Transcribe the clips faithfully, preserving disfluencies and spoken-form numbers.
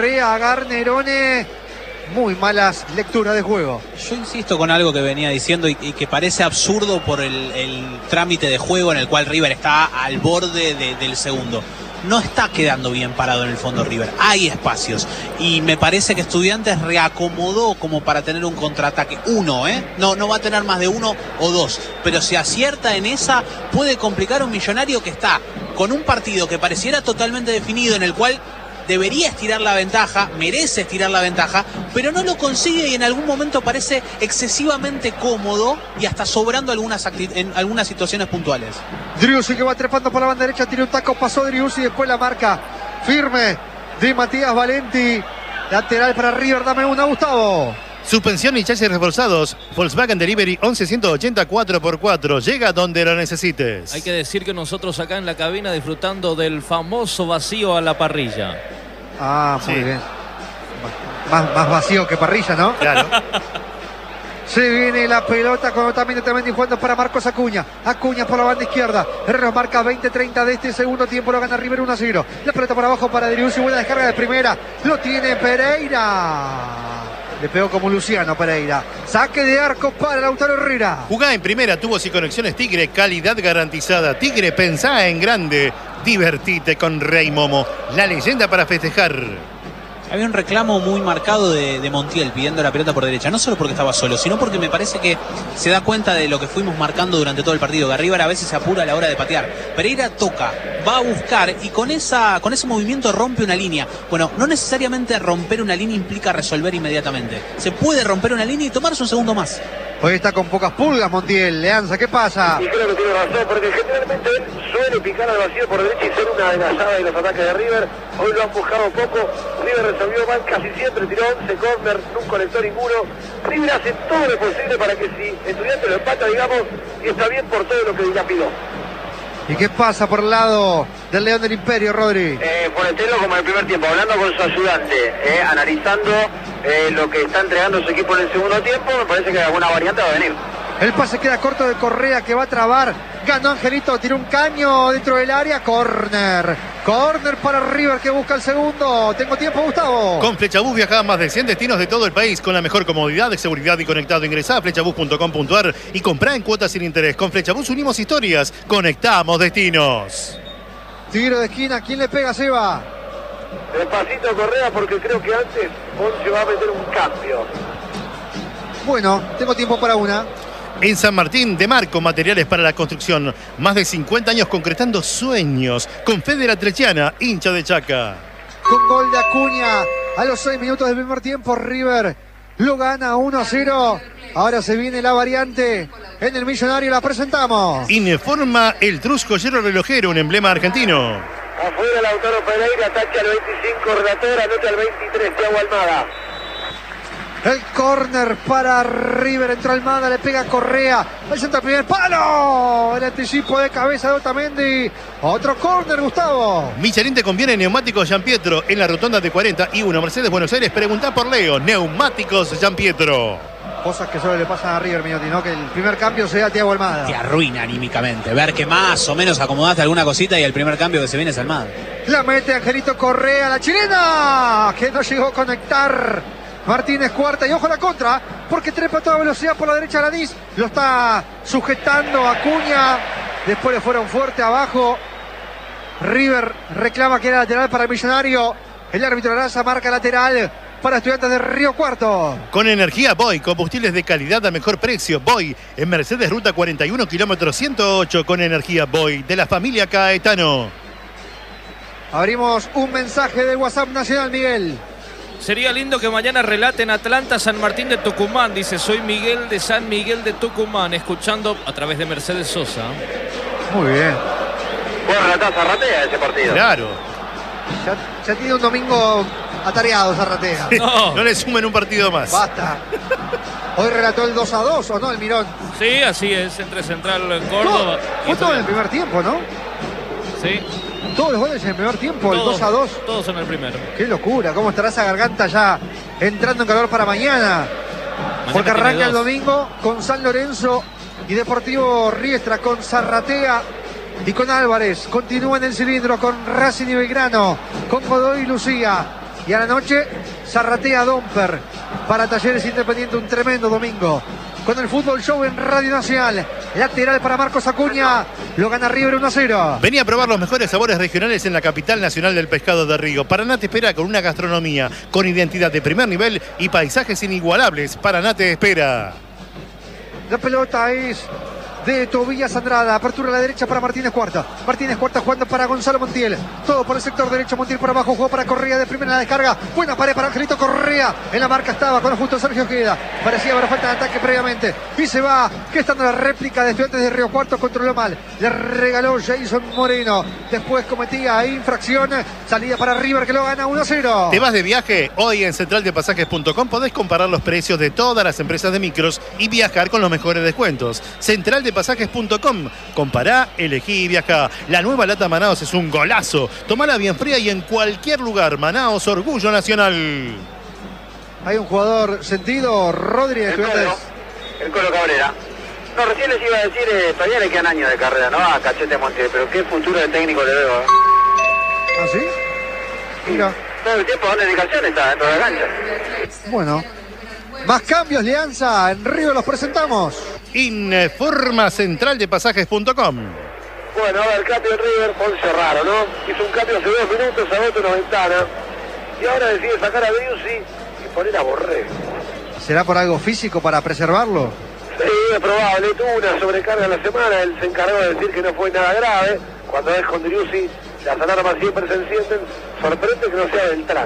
Correa, Garnerone. Muy malas lecturas de juego. Yo insisto con algo que venía diciendo y, y que parece absurdo por el, el trámite de juego en el cual River está al borde de, del segundo. No está quedando bien parado en el fondo River. Hay espacios. Y me parece que Estudiantes reacomodó como para tener un contraataque. Uno, ¿eh? No, no va a tener más de uno o dos. Pero si acierta en esa, puede complicar a un Millonario que está con un partido que pareciera totalmente definido, en el cual debería estirar la ventaja, merece estirar la ventaja, pero no lo consigue y en algún momento parece excesivamente cómodo y hasta sobrando algunas en algunas situaciones puntuales. Driussi que va trepando por la banda derecha, tiene un taco, pasó Driussi, después la marca firme de Matías Valenti. Lateral para River, dame una, Gustavo. Suspensión y chasis reforzados. Volkswagen Delivery once ciento ochenta cuatro por cuatro. Llega donde lo necesites. Hay que decir que nosotros acá en la cabina disfrutando del famoso vacío a la parrilla. Ah, muy Sí. bien. Más, más vacío que parrilla, ¿no? Claro. Se viene la pelota con también también jugando para Marcos Acuña. Acuña por la banda izquierda. Herrera marca veinte treinta de este segundo tiempo. Lo gana River uno a cero. La pelota para abajo para Driussi. Buena descarga de primera. Lo tiene Pereira. Le pegó como Luciano Pereira. Saque de arco para Lautaro Herrera. Jugá en primera, tubos y conexiones Tigre, calidad garantizada. Tigre, pensá en grande. Divertite con Rey Momo, la leyenda para festejar. Había un reclamo muy marcado de, de Montiel pidiendo la pelota por derecha, no solo porque estaba solo, sino porque me parece que se da cuenta de lo que fuimos marcando durante todo el partido, que River a veces se apura a la hora de patear. Pereira toca, va a buscar y con, esa, con ese movimiento rompe una línea. Bueno, no necesariamente romper una línea implica resolver inmediatamente. Se puede romper una línea y tomarse un segundo más. Hoy está con pocas pulgas Montiel. Leanza, ¿qué pasa? Y creo que tiene razón, porque generalmente él suele picar al vacío por derecha y ser una amenazada de los ataques de River. Hoy lo han buscado poco. River resolvió mal casi siempre, tiró once corner, nunca conectó ninguno. River hace todo lo posible para que si Estudiantes lo empata, digamos, y está bien por todo lo que dilapidó. ¿Y qué pasa por el lado del León del Imperio, Rodri? Eh, Fonetelo como en el primer tiempo, hablando con su ayudante, eh, analizando eh, lo que está entregando su equipo en el segundo tiempo, me parece que alguna variante va a venir. El pase queda corto de Correa que va a trabar. Ganó Angelito, tiró un caño dentro del área. Corner. Corner para River que busca el segundo. Tengo tiempo, Gustavo. Con Flechabús viaja a más de cien destinos de todo el país con la mejor comodidad, de seguridad y conectado. Ingresá a flechabús punto com punto ar y comprá en cuotas sin interés. Con Flechabús unimos historias, conectamos destinos. Tiro de esquina, ¿quién le pega, Seba? Despacito Correa porque creo que antes Ponce va a meter un cambio. Bueno, tengo tiempo para una. En San Martín, de Marco, materiales para la construcción. Más de cincuenta años concretando sueños. Con Federa Trechiana, hincha de Chaca. Con gol de Acuña a los seis minutos del primer tiempo, River lo gana uno a cero. Ahora se viene la variante en el Millonario, la presentamos. Informa el Trus Joyero Relojero, un emblema argentino. Afuera Lautaro Pereira, tacha al veinticinco, relator, anota al veintitrés, Thiago Almada. El córner para River, entró Almada, le pega Correa, el centro al primer palo, el anticipo de cabeza de Otamendi, otro córner, Gustavo. Michelin te conviene neumáticos Gianpietro en la rotonda de cuarenta y uno Mercedes Buenos Aires. Preguntá por Leo, neumáticos Gianpietro. Cosas que solo le pasan a River, Minotti, ¿no? Que el primer cambio sea Thiago Almada. Te arruina anímicamente, ver que más o menos acomodaste alguna cosita y el primer cambio que se viene es Almada. La mete Angelito Correa, la chilena, que no llegó a conectar. Martínez cuarta y ojo a la contra, porque trepa a toda velocidad por la derecha a Lanís. Lo está sujetando Acuña. Después le fueron fuerte abajo. River reclama que era lateral para el Millonario. El árbitro Araza marca lateral para Estudiantes de Río Cuarto. Con energía Boy, combustibles de calidad a mejor precio. Boy, en Mercedes Ruta cuarenta y uno, kilómetro ciento ocho, con energía Boy, de la familia Caetano. Abrimos un mensaje del WhatsApp nacional, Miguel. Sería lindo que mañana relaten Atlanta San Martín de Tucumán. Dice, soy Miguel de San Miguel de Tucumán, escuchando a través de Mercedes Sosa. Muy bien. Vos relatás a Ratea ese partido. Claro. Ya, ya tiene un domingo atareado Zarratea. No. No le sumen un partido más. Basta. Hoy relató el dos a dos, ¿o no, el Mirón? Sí, así es, entre Central Córdoba. No, fue todo en el primer tiempo, ¿no? Sí. Todos los goles en el primer tiempo, el Todos, dos a dos. Todos en el primero. Qué locura, cómo estará esa garganta ya entrando en calor para mañana. Mañana Porque arranca tiene el dos. domingo con San Lorenzo y Deportivo Riestra, con Zarratea y con Álvarez. Continúa en el cilindro con Racing y Belgrano, con Godoy y Lucía. Y a la noche, Zarratea Domper para Talleres Independiente. Un tremendo domingo con el Fútbol Show en Radio Nacional. Lateral para Marcos Acuña. Lo gana River uno a cero. Venía a probar los mejores sabores regionales en la capital nacional del pescado de Río. Paraná te espera con una gastronomía con identidad de primer nivel y paisajes inigualables. Paraná te espera. La pelota es de Tobías Andrada. Apertura a la derecha para Martínez Cuarta. Martínez Cuarta jugando para Gonzalo Montiel. Todo por el sector derecho. Montiel por abajo. Jugó para Correa de primera en la descarga. Buena pared para Angelito Correa. En la marca estaba con justo Sergio Ojeda. Parecía haber falta de ataque previamente. Y se va. Que estando la réplica de Estudiantes de Río Cuarto. Controló mal. Le regaló Jason Moreno. Después cometía infracción. Salida para River que lo gana uno a cero. ¿Te vas de viaje? Hoy en central de pasajes punto com podés comparar los precios de todas las empresas de micros y viajar con los mejores descuentos. Central de pasajes punto com. Compará, elegí y viajá. La nueva lata Manaos es un golazo. Tomala bien fría y en cualquier lugar. Manaos, orgullo nacional. Hay un jugador sentido, Rodri de El Colo, Estudiantes. el Colo Cabrera. No, recién les iba a decir, eh, todavía le quedan años de carrera, ¿no? A Cachete Montiel, pero qué futuro de técnico le veo, ¿eh? ¿Ah, sí? Mira. Todo el tiempo, ¿dónde dedicación está dentro de la cancha? Bueno. Más cambios, Lianza. En Río los presentamos. Informa central de pasajes punto com. Bueno, ahora el cambio de River, Ponce raro, ¿no? Hizo un cambio hace dos minutos, agotó una ventana. Y ahora decide sacar a Driussi y poner a Borré. ¿Será por algo físico para preservarlo? Sí, es probable. Tuvo una sobrecarga en la semana. Él se encargó de decir que no fue nada grave. Cuando es con Driussi, las alarmas siempre se encienden. Sorprende que no sea Beltrán.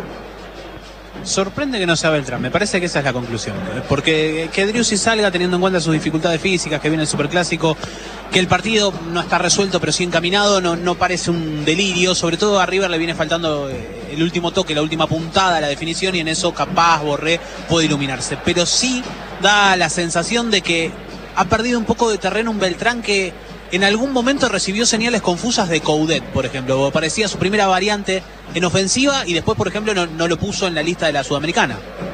Sorprende que no sea Beltrán, me parece que esa es la conclusión. Porque que Driussi salga teniendo en cuenta sus dificultades físicas, que viene el Superclásico, que el partido no está resuelto pero sí encaminado, no, no parece un delirio. Sobre todo a River le viene faltando el último toque, la última puntada, la definición, y en eso capaz Borré puede iluminarse. Pero sí da la sensación de que ha perdido un poco de terreno un Beltrán que en algún momento recibió señales confusas de Coudet, por ejemplo. Parecía su primera variante en ofensiva y después, por ejemplo, no, no lo puso en la lista de la Sudamericana.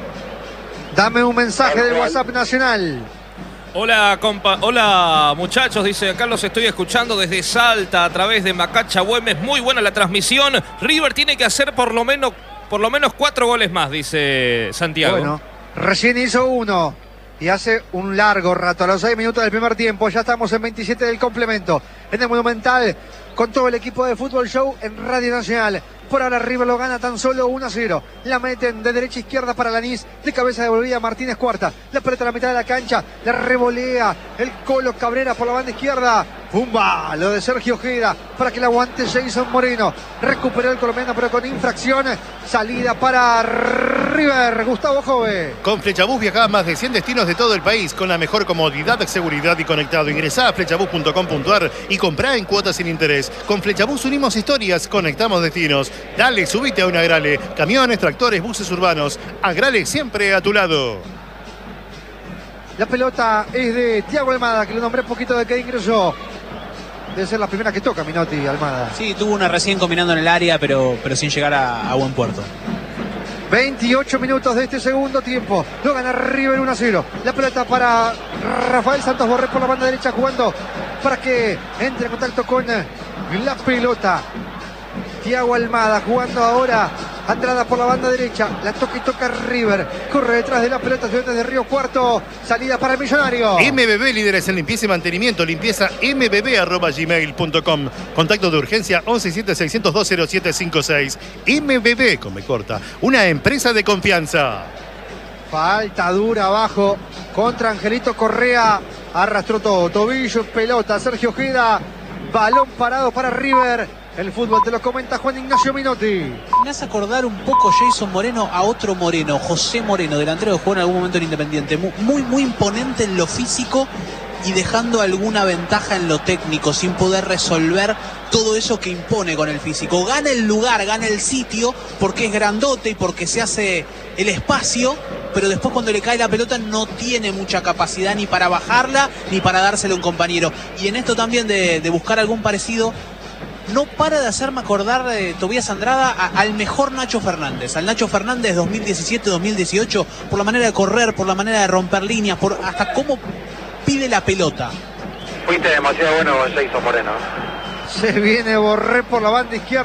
Dame un mensaje del WhatsApp nacional. Hola, compa. Hola, muchachos. Dice, acá los estoy escuchando desde Salta a través de Macacha Güemes. Muy buena la transmisión. River tiene que hacer por lo menos, por lo menos cuatro goles más, dice Santiago. Bueno, recién hizo uno. Y hace un largo rato, a los seis minutos del primer tiempo, ya estamos en veintisiete del complemento, en el Monumental, con todo el equipo de Fútbol Show en Radio Nacional. Por ahora River lo gana tan solo uno a cero. La meten de derecha a izquierda para Lanís. De cabeza devolvida Martínez Cuarta. La pelota a la mitad de la cancha. La revolea el Colo Cabrera por la banda izquierda. ¡Pumba! Lo de Sergio Ojeda para que la aguante Jason Moreno. Recuperó el colombiano pero con infracción. Salida para River. Gustavo Jove. Con Flechabús viajá a más de cien destinos de todo el país con la mejor comodidad, seguridad y conectado. Ingresá a flechabús punto com punto ar y comprá en cuotas sin interés. Con Flechabús unimos historias, conectamos destinos. Dale, subite a un Agrale. Camiones, tractores, buses urbanos. Agrale siempre a tu lado. La pelota es de Thiago Almada, que lo nombré un poquito de que ingresó. Debe ser la primera que toca Minotti, Almada. Sí, tuvo una recién combinando en el área, pero, pero sin llegar a, a buen puerto. veintiocho minutos de este segundo tiempo. Lo gana River uno a cero. La pelota para Rafael Santos Borré por la banda derecha, jugando para que entre en contacto con la pelota. Thiago Almada jugando ahora. Andrada por la banda derecha. La toca y toca River. Corre detrás de la pelota. Estudiantes de Río Cuarto. Salida para el Millonario. M B B, líderes en limpieza y mantenimiento. Limpieza m b b arroba gmail punto com. Contacto de urgencia once siete seiscientos dos cero siete cinco seis. M B B, con me corta. Una empresa de confianza. Falta dura abajo contra Angelito Correa. Arrastró todo. Tobillo, pelota. Sergio Ojeda. Balón parado para River. El fútbol te lo comenta Juan Ignacio Minotti. Me hace acordar un poco Jason Moreno a otro Moreno, José Moreno, delantero que jugó en algún momento en Independiente. Muy, muy imponente en lo físico y dejando alguna ventaja en lo técnico, sin poder resolver todo eso que impone con el físico. Gana el lugar, gana el sitio, porque es grandote y porque se hace el espacio, pero después cuando le cae la pelota no tiene mucha capacidad ni para bajarla, ni para dársela a un compañero. Y en esto también de, de buscar algún parecido, no para de hacerme acordar de Tobías Andrada a, al mejor Nacho Fernández, al Nacho Fernández dos mil diecisiete dos mil dieciocho, por la manera de correr, por la manera de romper líneas, por hasta cómo pide la pelota. Fuiste demasiado bueno con Jason Moreno. Se viene Borré por la banda izquierda.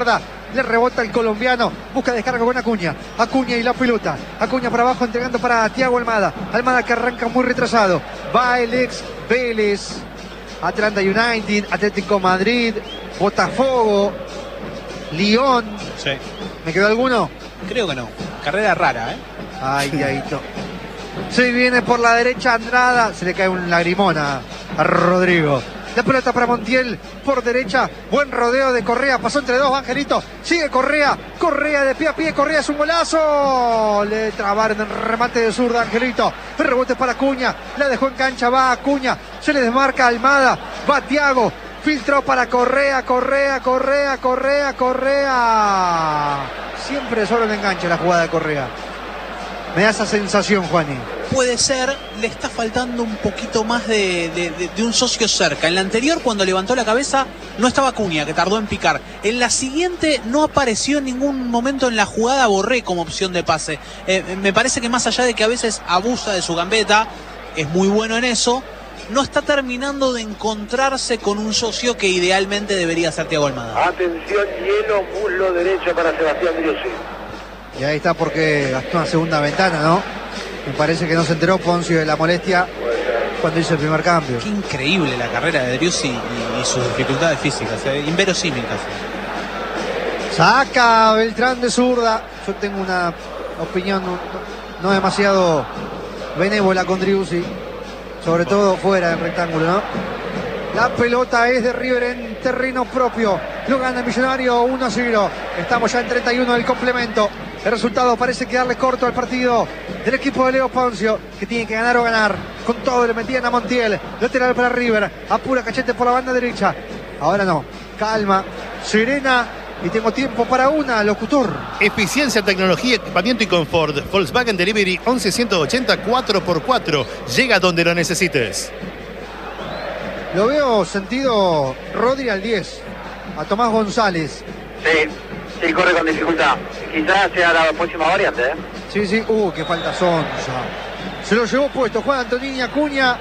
Le rebota el colombiano. Busca descarga con Acuña. Acuña y la pelota. Acuña para abajo entregando para Thiago Almada. Almada que arranca muy retrasado. Va el ex Vélez. Atlanta United. Atlético Madrid. Botafogo. Lyon. Sí. ¿Me quedó alguno? Creo que no. Carrera rara, ¿eh? Ay, Diaguito. Se viene por la derecha Andrada. Se le cae un lagrimón a, a Rodrigo. La pelota para Montiel por derecha. Buen rodeo de Correa. Pasó entre dos, Angelito. Sigue Correa. Correa de pie a pie. Correa es un golazo. Le trabaron el remate de zurda, Angelito. El rebote para Acuña. La dejó en cancha. Va Acuña. Se le desmarca Almada. Va Thiago. Filtró para Correa. Correa, Correa, Correa, Correa. Siempre solo el enganche la jugada de Correa. Me da esa sensación, Juani. Puede ser, le está faltando un poquito más de, de, de, de un socio cerca. En la anterior, cuando levantó la cabeza, no estaba Acuña, que tardó en picar. En la siguiente, no apareció en ningún momento en la jugada Borré como opción de pase. Eh, me parece que más allá de que a veces abusa de su gambeta, es muy bueno en eso, no está terminando de encontrarse con un socio que idealmente debería ser Thiago Almada. Atención, hielo, muslo derecho para Sebastián Driussi. Y ahí está porque gastó una segunda ventana, ¿no? Me parece que no se enteró Poncio de la molestia cuando hizo el primer cambio. Qué increíble la carrera de Driussi y, y sus dificultades físicas, eh, inverosímil casi. Saca Beltrán de zurda. Yo tengo una opinión no, no demasiado benévola con Driussi, sobre todo fuera del rectángulo, ¿no? La pelota es de River en terreno propio. Lo gana el Millonario uno a cero. Estamos ya en treinta y uno del complemento. El resultado parece quedarle corto al partido del equipo de Leo Poncio, que tiene que ganar o ganar. Con todo le metían a Montiel. Lateral para River. Apura Cachete por la banda derecha. Ahora no. Calma. Serena. Y tengo tiempo para una, locutor. Eficiencia, tecnología, equipamiento y confort. Volkswagen Delivery once ciento ochenta cuatro por cuatro. Llega donde lo necesites. Lo veo sentido Rodri al diez. A Tomás González. Sí, sí, corre con dificultad. Quizás sea la próxima variante, ¿eh? Sí, sí. Uh, qué falta Sonsa. Se lo llevó puesto Juan Antonini Acuña.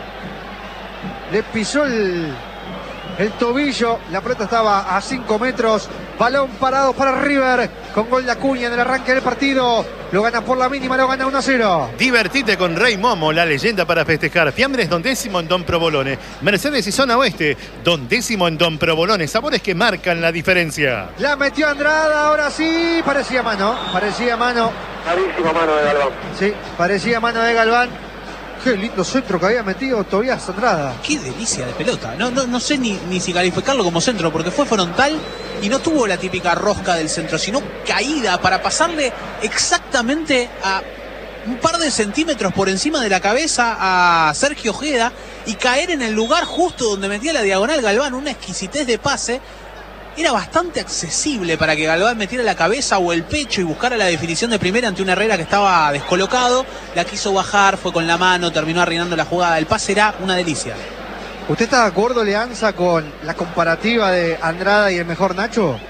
Le pisó el, el tobillo. La pelota estaba a cinco metros. Balón parado para River. Con gol de Acuña en el arranque del partido. Lo gana por la mínima, lo gana uno a cero. Divertite con Rey Momo, la leyenda para festejar. Fiambres Don Décimo en Don Provolone. Mercedes y Zona Oeste. Don Décimo en Don Provolone. Sabores que marcan la diferencia. La metió Andrada, ahora sí. Parecía mano, parecía mano. Clarísima mano de Galván. Sí, parecía mano de Galván. Qué lindo centro que había metido Tobías Andrada. Qué delicia de pelota. No, no, no sé ni, ni si calificarlo como centro, porque fue frontal y no tuvo la típica rosca del centro, sino caída para pasarle exactamente a un par de centímetros por encima de la cabeza a Sergio Ojeda y caer en el lugar justo donde metía la diagonal Galván. Una exquisitez de pase. Era bastante accesible para que Galván metiera la cabeza o el pecho y buscara la definición de primera ante un Herrera que estaba descolocado. La quiso bajar, fue con la mano, terminó arruinando la jugada. El pase era una delicia. ¿Usted está de acuerdo, Leanza, con la comparativa de Andrada y el mejor Nacho?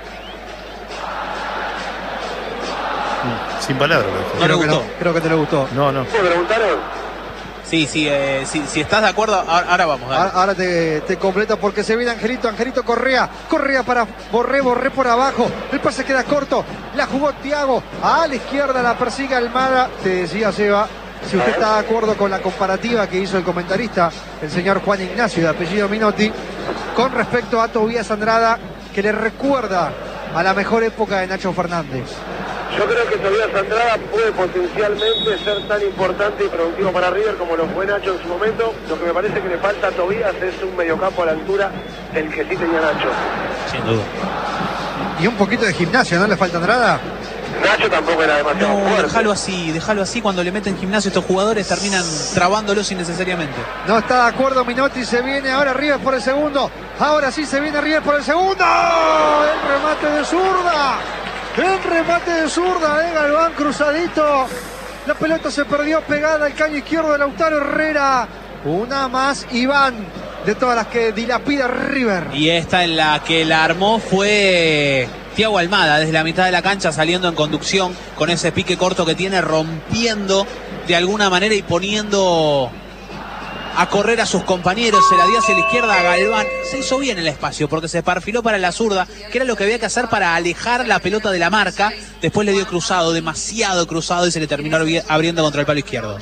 Sin palabras. No creo le que gustó. no, creo que te lo gustó. No, no. ¿Me preguntaron? Sí, sí, eh, sí, si estás de acuerdo, ahora, ahora vamos. Dale. Ahora, ahora te, te completo porque se viene Angelito, Angelito Correa, Correa para Borré, Borré por abajo, el pase queda corto, la jugó Thiago, a la izquierda la persigue Almada. Te decía Seba, si usted está de acuerdo con la comparativa que hizo el comentarista, el señor Juan Ignacio de apellido Minotti, con respecto a Tobías Andrada, que le recuerda a la mejor época de Nacho Fernández. Yo creo que Tobías Andrada puede potencialmente ser tan importante y productivo para River como lo fue Nacho en su momento. Lo que me parece que le falta a Tobías es un mediocampo a la altura del que sí tenía Nacho. Sin duda. Y un poquito de gimnasio, ¿no le falta Andrada? Nacho tampoco era demasiado No, fuerte. déjalo así, déjalo así. Cuando le meten gimnasio estos jugadores terminan trabándolos innecesariamente. No está de acuerdo Minotti, se viene ahora River por el segundo. Ahora sí se viene River por el segundo. El remate de zurda. El remate de zurda de Galván cruzadito. La pelota se perdió pegada al caño izquierdo de Lautaro Herrera. Una más, Iván, de todas las que dilapida River. Y esta en la que la armó fue Thiago Almada, desde la mitad de la cancha saliendo en conducción con ese pique corto que tiene, rompiendo de alguna manera y poniendo a correr a sus compañeros, se la dio hacia la izquierda a Galván. Se hizo bien el espacio porque se perfiló para la zurda, que era lo que había que hacer para alejar la pelota de la marca. Después le dio cruzado, demasiado cruzado, y se le terminó abriendo contra el palo izquierdo.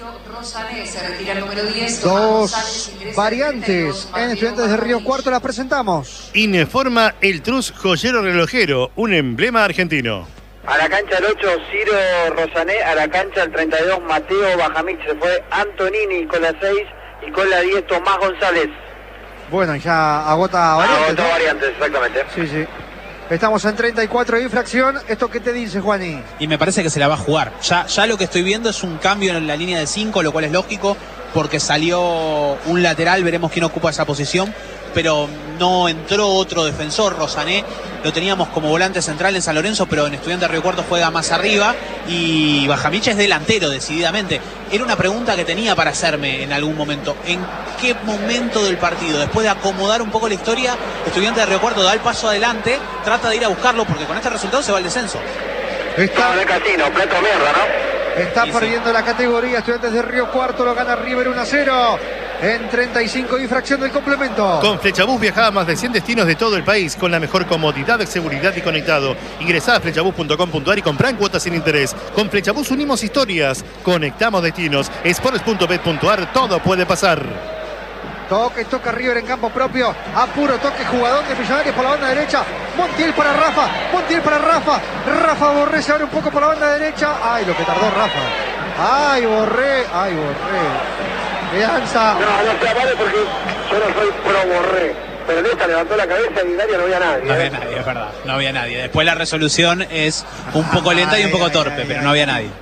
Dos variantes en Estudiantes de Río Cuarto, las presentamos. Informa el Trus Joyero Relojero, un emblema argentino. A la cancha el ocho, Ciro Rosané. A la cancha el treinta y dos, Mateo Bajamich. Se fue Antonini con la seis y con la diez, Tomás González. Bueno, ya agota variantes, Agota ¿no? variantes, exactamente. Sí, sí. Estamos en treinta y cuatro de infracción. ¿Esto qué te dice, Juani? Y me parece que se la va a jugar. Ya, ya lo que estoy viendo es un cambio en la línea de cinco, lo cual es lógico, porque salió un lateral, veremos quién ocupa esa posición, pero no entró otro defensor. Rosané lo teníamos como volante central en San Lorenzo, pero en Estudiantes de Río Cuarto juega más arriba, y Bajamich es delantero, decididamente. Era una pregunta que tenía para hacerme en algún momento. ¿En qué momento del partido, después de acomodar un poco la historia, Estudiantes de Río Cuarto da el paso adelante, trata de ir a buscarlo, porque con este resultado se va al descenso? Está, de casino, plato mierda, ¿no? está Sí, perdiendo sí. la categoría. Estudiantes de Río Cuarto lo gana River uno a cero. En treinta y cinco de infracción del complemento. Con Flechabús viaja a más de cien destinos de todo el país con la mejor comodidad, seguridad y conectado. Ingresá a flechabús punto com punto ar y comprá en cuotas sin interés. Con Flechabús unimos historias, conectamos destinos. sports punto bet punto ar, todo puede pasar. Toque, toca River en campo propio. A puro toque, jugador de Millonarios por la banda derecha. Montiel para Rafa. Montiel para Rafa. Rafa Borré se abre un poco por la banda derecha. Ay, lo que tardó Rafa. Ay, Borré. Ay, Borré. Leanza. No, no sea malo porque yo no soy pro Borré. Pero en esta levantó la cabeza y en el área no había nadie. No había ¿eh? nadie, es verdad. No había nadie. Después la resolución es un poco lenta y un poco Ay, torpe, ay, pero ay, no había ay. nadie.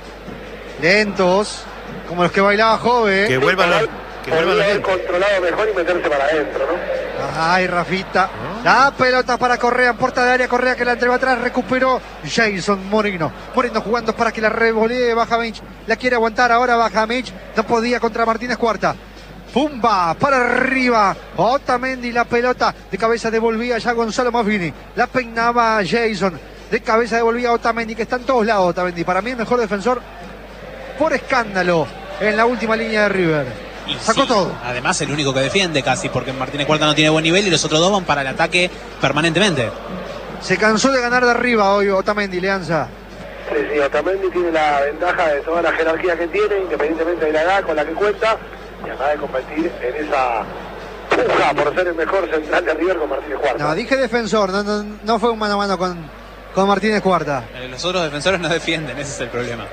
Lentos. Como los que bailaba Jove. Que vuelvan los, que vuelvan Podría los haber dientes. controlado mejor y meterse para adentro, ¿no? Ay, Rafita. La pelota para Correa, en puerta de área. Correa que la entregó atrás, recuperó Jason Moreno. Moreno jugando para que la revolee Bajamich. La quiere aguantar ahora Bajamich. No podía contra Martínez Cuarta. Pumba, para arriba. Otamendi, la pelota de cabeza devolvía ya Gonzalo Maffini. La peinaba Jason. De cabeza devolvía Otamendi, que está en todos lados Otamendi. Para mí el mejor defensor por escándalo en la última línea de River. Y Sacó sí, todo. Además, el único que defiende casi, porque Martínez Cuarta no tiene buen nivel y los otros dos van para el ataque permanentemente. Se cansó de ganar de arriba hoy Otamendi, Leanza. Sí, sí, Otamendi tiene la ventaja de toda la jerarquía que tiene, independientemente de la edad con la que cuenta, y acaba de competir en esa puja por ser el mejor central de River con Martínez Cuarta. No, dije defensor, no, no, no fue un mano a mano con, con Martínez Cuarta. Eh, Los otros defensores no defienden, ese es el problema.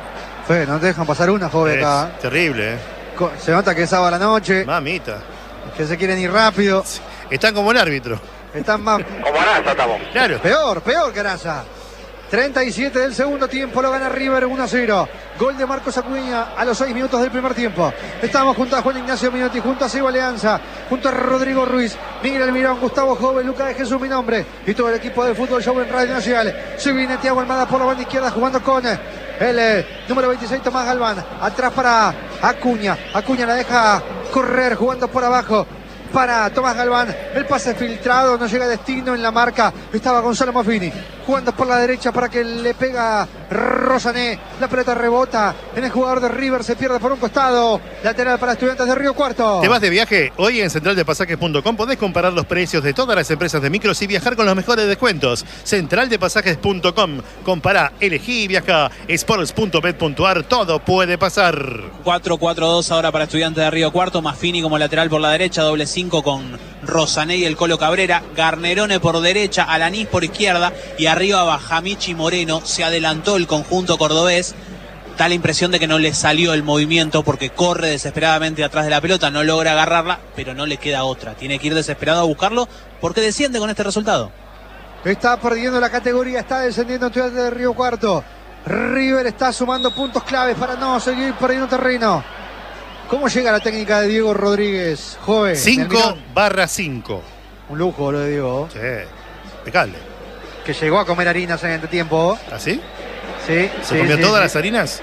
Fe, no te dejan pasar una, joven, Es acá. terrible, ¿eh? Co- Se nota que es sábado a la noche, Mamita. que se quieren ir rápido. Están como el árbitro. Están más... Como Arasa estamos. Claro. Peor, peor que Arasa. treinta y siete del segundo tiempo, lo gana River uno a cero. Gol de Marcos Acuña a los seis minutos del primer tiempo. Estamos junto a Juan Ignacio Minotti, junto a Seba Leanza, junto a Rodrigo Ruiz, Miguel Almirón, Gustavo Joven, Lucas de Jesús, mi nombre, y todo el equipo de Fútbol Show en Radio Nacional. Se viene Thiago Almada por la banda izquierda jugando con el eh, número veintiséis, Tomás Galván. Atrás para Acuña. Acuña la deja correr jugando por abajo para Tomás Galván. El pase filtrado, no llega a destino en la marca. Estaba Gonzalo Maffini jugando por la derecha para que le pega Rosané. La pelota rebota en el jugador de River, se pierde por un costado. Lateral para Estudiantes de Río Cuarto. ¿Te vas de viaje? Hoy en central de pasajes punto com podés comparar los precios de todas las empresas de micros y viajar con los mejores descuentos. central de pasajes punto com. Compará, elegí y viaja. sports punto bet punto ar, todo puede pasar. cuatro cuatro dos ahora para Estudiantes de Río Cuarto. Maffini como lateral por la derecha, doble cinco con Rosané y el Colo Cabrera. Garnerone por derecha, Alanís por izquierda y arriba Bajamich y Moreno. Se adelantó el conjunto cordobés. Da la impresión de que no le salió el movimiento porque corre desesperadamente atrás de la pelota, no logra agarrarla, pero no le queda otra. Tiene que ir desesperado a buscarlo porque desciende con este resultado. Está perdiendo la categoría, está descendiendo Estudiantes de Río Cuarto. River está sumando puntos claves para no seguir perdiendo terreno. ¿Cómo llega la técnica de Diego Rodríguez, joven? cinco barra cinco. Un lujo lo de Diego, Sí, impecable. que llegó a comer harinas en este tiempo. ¿Así? Sí, ¿Se sí, comió sí, todas sí. las harinas?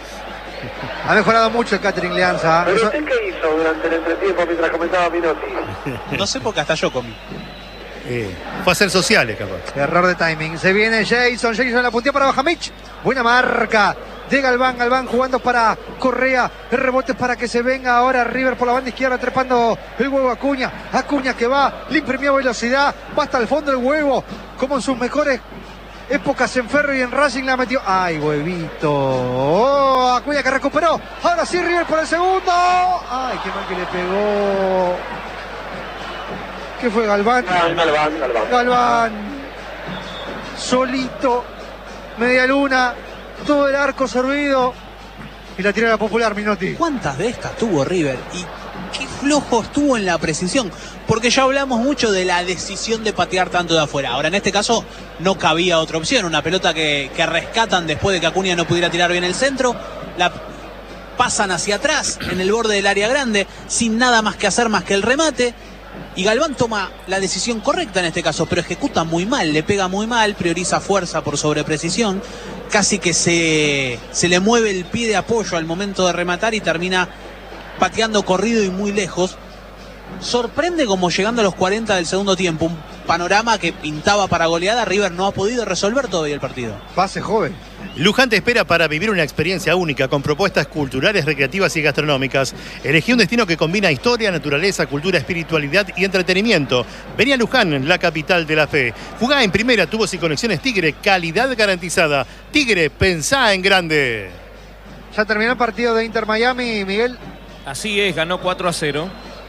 Ha mejorado mucho el catering Leanza. ¿Pero Eso- usted qué hizo durante el entretiempo mientras comentaba Minotti? No sé porque hasta yo comí. Eh, fue a hacer sociales, capaz. Error de timing. Se viene Jason. Jason la puntía para Bajamich. Buena marca de Galván. Galván jugando para Correa. El rebote para que se venga ahora River por la banda izquierda, trepando el huevo Acuña. Acuña que va, le imprimió velocidad, va hasta el fondo el huevo, como en sus mejores épocas en Ferro y en Racing la metió. ¡Ay, huevito! Oh, Acuña que recuperó. Ahora sí River por el segundo. ¡Ay, qué mal que le pegó! ¿Qué fue Galván? Galván, Galván. Galván. Solito. Media luna. Todo el arco servido. Y la tirada popular, Minotti. ¿Cuántas de estas tuvo River? Y qué flojo estuvo en la precisión. Porque ya hablamos mucho de la decisión de patear tanto de afuera. Ahora, en este caso, no cabía otra opción. Una pelota que, que rescatan después de que Acuña no pudiera tirar bien el centro. La pasan hacia atrás, en el borde del área grande, sin nada más que hacer más que el remate. Y Galván toma la decisión correcta en este caso, pero ejecuta muy mal, le pega muy mal, prioriza fuerza por sobreprecisión. Casi que se, se le mueve el pie de apoyo al momento de rematar y termina pateando corrido y muy lejos. Sorprende como llegando a los cuarenta del segundo tiempo, un panorama que pintaba para goleada, River no ha podido resolver todavía el partido. Pase joven. Luján te espera para vivir una experiencia única con propuestas culturales, recreativas y gastronómicas. Elegí un destino que combina historia, naturaleza, cultura, espiritualidad y entretenimiento. Vení a Luján, la capital de la fe. Jugá en primera, tubos y conexiones Tigre, calidad garantizada. Tigre, pensá en grande. Ya terminó el partido de Inter Miami, Miguel. Así es, ganó cuatro a cero.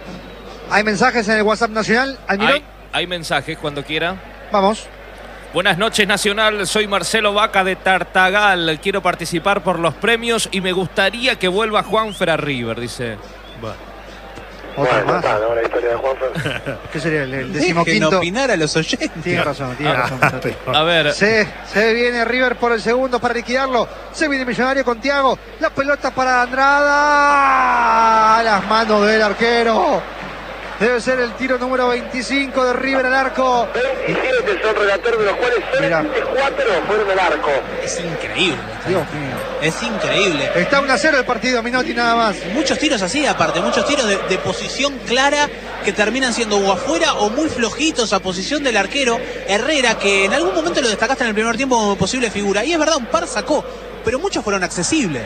Hay mensajes en el WhatsApp Nacional. Almirón. Hay, hay mensajes cuando quiera. Vamos. Buenas noches, Nacional. Soy Marcelo Vaca de Tartagal. Quiero participar por los premios y me gustaría que vuelva Juanfer a River, dice. Otra Bueno, más. está, ¿no? La historia de Juanfer. ¿Qué sería el, el Dejen decimoquinto? opinar a los oyentes. Tiene razón, tiene razón. A ver, Se, se viene River por el segundo para liquidarlo. Se viene Millonario con Thiago. La pelota para Andrada. A las manos del arquero. Debe ser el tiro número veinticinco de River al arco. veintisiete son relator, de los cuales solamente cuatro fueron al arco. Es increíble. Dios mío. Es increíble. Está uno a cero el partido, Minotti, nada más. Muchos tiros así, aparte, muchos tiros de, de posición clara que terminan siendo o afuera o muy flojitos a posición del arquero Herrera, que en algún momento lo destacaste en el primer tiempo como posible figura. Y es verdad, un par sacó, pero muchos fueron accesibles.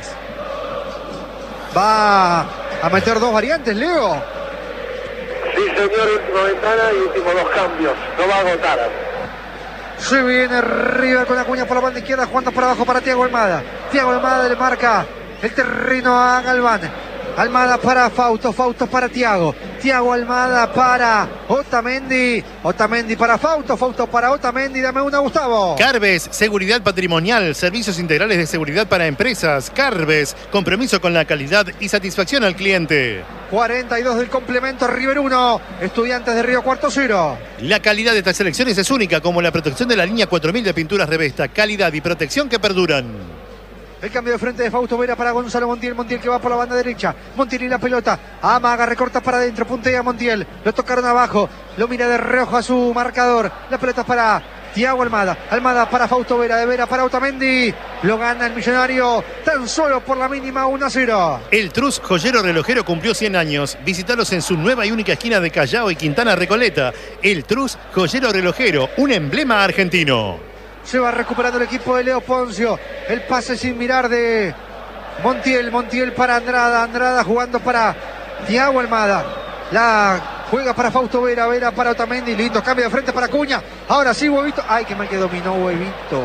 Va a meter dos variantes, Leo. Sí, señor, última ventana y últimos dos cambios. No va a agotar. Se viene River con Acuña por la banda izquierda, jugando por abajo para Thiago Almada. Thiago Almada le marca el terreno a Galván. Almada para Fausto, Fausto para Thiago. Thiago Almada para Otamendi. Otamendi para Fausto, Fausto para Otamendi. Dame una, Gustavo. Carves, seguridad patrimonial, servicios integrales de seguridad para empresas. Carves, compromiso con la calidad y satisfacción al cliente. cuarenta y dos del complemento, River uno, Estudiantes de Río Cuarto cero. La calidad de estas selecciones es única, como la protección de la línea cuatro mil de pinturas Revesta. Calidad y protección que perduran. El cambio de frente de Fausto Vera para Gonzalo Montiel. Montiel que va por la banda derecha. Montiel y la pelota. Amaga, recorta para adentro. Puntea Montiel. Lo tocaron abajo. Lo mira de reojo a su marcador. La pelota es para Thiago Almada. Almada para Fausto Vera. De Vera para Otamendi. Lo gana el Millonario. Tan solo por la mínima uno a cero. El Trus Joyero Relojero cumplió cien años. Visítalos en su nueva y única esquina de Callao y Quintana Recoleta. El Trus Joyero Relojero. Un emblema argentino. Se va recuperando el equipo de Leo Poncio. El pase sin mirar de Montiel. Montiel para Andrada. Andrada jugando para Thiago Almada. La juega para Fausto Vera. Vera para Otamendi. Lindo cambio de frente para Acuña. Ahora sí, Huevito. Ay, qué mal que dominó Huevito.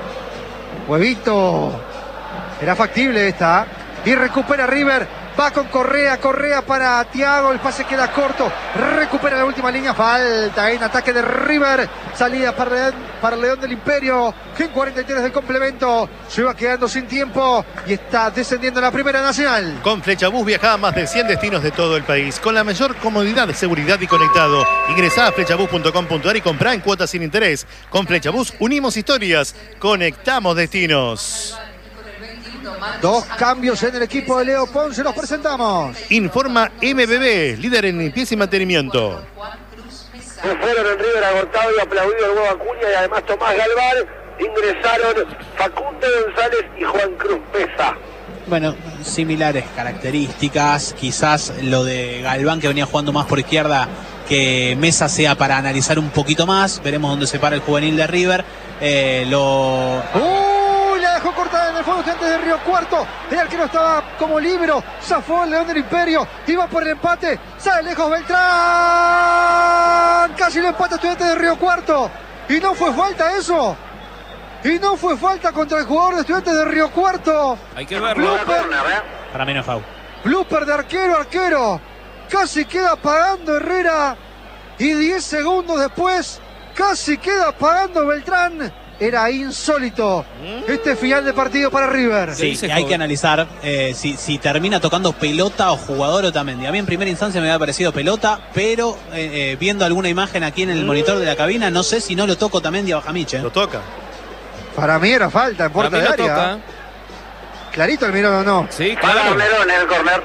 Huevito. Era factible esta. Y recupera River. Va con Correa, Correa para Thiago, el pase queda corto, recupera la última línea, falta en ataque de River, salida para León, para León del Imperio, que en cuarenta y tres del complemento se va quedando sin tiempo y está descendiendo en la Primera Nacional. Con Flechabús viaja a más de cien destinos de todo el país, con la mayor comodidad, seguridad y conectado. Ingresá a flechabús punto com punto ar y comprá en cuotas sin interés. Con Flechabús unimos historias, conectamos destinos. Dos cambios en el equipo de Leo Ponce, los presentamos. Informa M B B, líder en limpieza y mantenimiento. Se fueron en River agotado y aplaudido el huevo Acuña y además Tomás Galván. Ingresaron Facundo González y Juan Cruz Mesa. Bueno, similares características, quizás lo de Galván que venía jugando más por izquierda, que Mesa sea para analizar un poquito más, veremos dónde se para el juvenil de River. Eh, lo... ¡Uy! La dejó cortada en el fondo Estudiantes de Río Cuarto. El arquero estaba como libero. Zafó el León del Imperio. Iba por el empate. Sale lejos Beltrán. Casi lo empata Estudiantes de Río Cuarto. Y no fue falta eso. Y no fue falta contra el jugador de Estudiantes de Río Cuarto. Hay que verlo. Blooper, Para mí no es foul. blooper de arquero, arquero. Casi queda pagando Herrera. Y diez segundos después, casi queda pagando Beltrán. Era insólito este final de partido para River. Sí, hay que analizar eh, si, si termina tocando pelota o jugador Otamendi. A mí en primera instancia me había parecido pelota, pero eh, eh, viendo alguna imagen aquí en el monitor de la cabina, no sé si no lo toca Otamendi a Bajamiche. Lo toca. Para mí era falta en puerta Para mí de lo área. toca. Clarito el mirón o no. Sí, Para claro. Merón en el córner.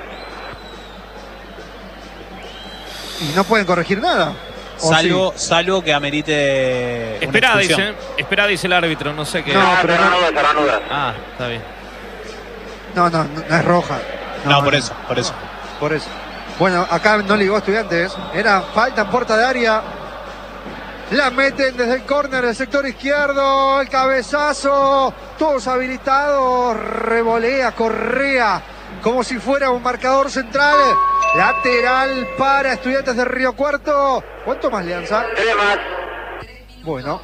Y no pueden corregir nada. ¿O Salvo, sí? salvo que amerite. una Espera, expulsión. dice. Espera, dice el árbitro. No sé qué. No, Ah, pero pero no- no, se reanuda. Ah, está bien. No, no, no, no es roja. No, por eso, por eso. Por eso. Bueno, acá no ligó Estudiantes. Era falta en puerta de área. La meten desde el córner del sector izquierdo. El cabezazo. Todos habilitados. Revolea, Correa. Como si fuera un marcador central. Lateral para Estudiantes de Río Cuarto. ¿Cuánto más, Alianza? Tres más. Bueno.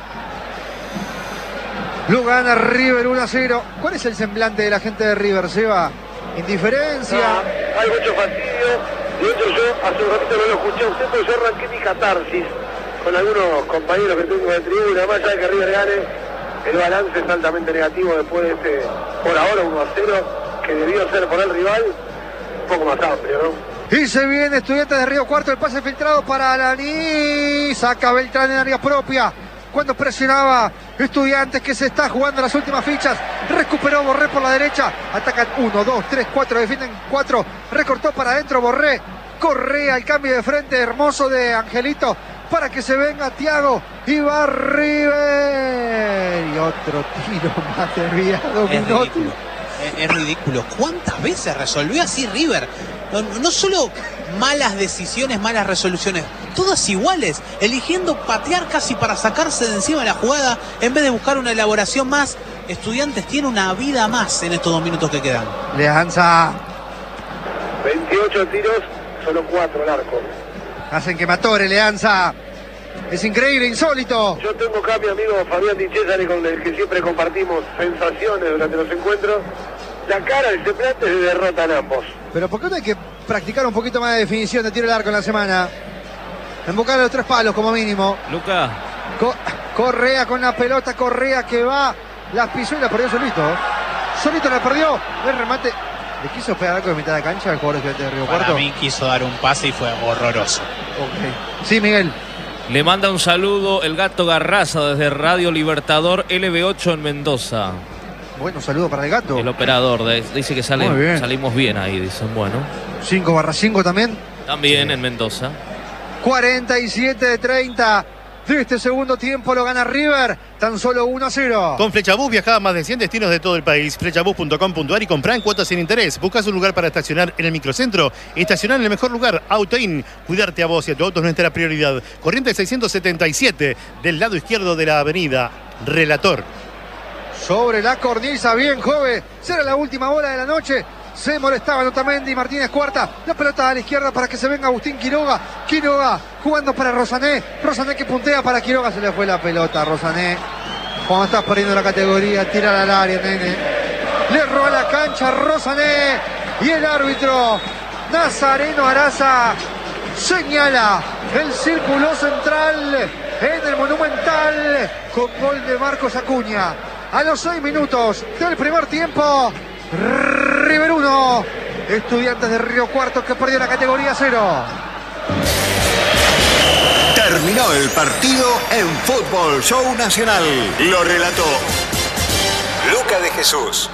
Lo gana River uno a cero. ¿Cuál es el semblante de la gente de River, Seba? Indiferencia. No, hay mucho fastidio. De hecho, yo hace un ratito no lo escuché a usted, pero yo arranqué mi catarsis con algunos compañeros que tengo de tribuna. Más allá de que River gane, el balance es altamente negativo después de este, por ahora, uno a cero, que debió ser por el rival un poco más amplio, ¿no? Y se viene Estudiantes de Río Cuarto, el pase filtrado para Alaní. Saca Beltrán en área propia. Cuando presionaba Estudiantes, que se está jugando las últimas fichas. Recuperó Borré por la derecha. Atacan uno, dos, tres, cuatro. Defienden cuatro. Recortó para adentro Borré. Correa, el cambio de frente hermoso de Angelito. Para que se venga Thiago. Y va River. Y otro tiro más desviado. Es Minotti. ridículo. Es, es ridículo. ¿Cuántas veces resolvió así River? No, no solo malas decisiones, malas resoluciones, todas iguales, eligiendo patear casi para sacarse de encima de la jugada en vez de buscar una elaboración más. Estudiantes tiene una vida más en estos dos minutos que quedan. Leanza. veintiocho tiros, solo cuatro al arco. Hacen que Matore, Leanza. Es increíble, insólito. Yo tengo acá a mi amigo Fabián Di Cesare, con el que siempre compartimos sensaciones durante los encuentros. La cara del semblante se derrotan ambos. Pero ¿por qué no hay que practicar un poquito más de definición de tiro al arco en la semana? Embocar a los tres palos como mínimo. Luca. Co- Correa con la pelota, Correa que va. Las pisó y la perdió solito. Solito la perdió. El remate. ¿Le quiso pegar algo de mitad de cancha al jugador estudiante de Río Para Cuarto? mí quiso dar un pase y fue horroroso. Ok. Sí, Miguel. Le manda un saludo el gato Garraza desde Radio Libertador L B ocho en Mendoza. Bueno, saludo para el gato. El operador de- dice que sale- Muy bien. salimos bien ahí, dicen. Bueno, cinco barra cinco también. también en Mendoza. cuarenta y siete de treinta de este segundo tiempo lo gana River. Tan solo uno a cero. Con Flechabús viajá a más de cien destinos de todo el país. Flechabús punto com punto ar y comprá en cuotas sin interés. Buscas un lugar para estacionar en el microcentro. Estacionar en el mejor lugar, AutoIn. Cuidarte a vos y a tu auto es nuestra prioridad. Corriente seiscientos setenta y siete, del lado izquierdo de la avenida. Relator. Sobre la cornisa, bien joven. Será la última bola de la noche. Se molestaba Otamendi, Martínez Cuarta. La pelota a la izquierda para que se venga Agustín Quiroga. Quiroga jugando para Rosané. Rosané que puntea para Quiroga. Se le fue la pelota a Rosané. Cuando estás perdiendo la categoría, tira al área, nene. Le roba la cancha a Rosané. Y el árbitro Nazareno Araza señala el círculo central en el Monumental con gol de Marcos Acuña. A los seis minutos del primer tiempo, River uno, Estudiantes de Río Cuarto que perdió la categoría cero. Terminó el partido en Fútbol Show Nacional. Lo relató Luca de Jesús.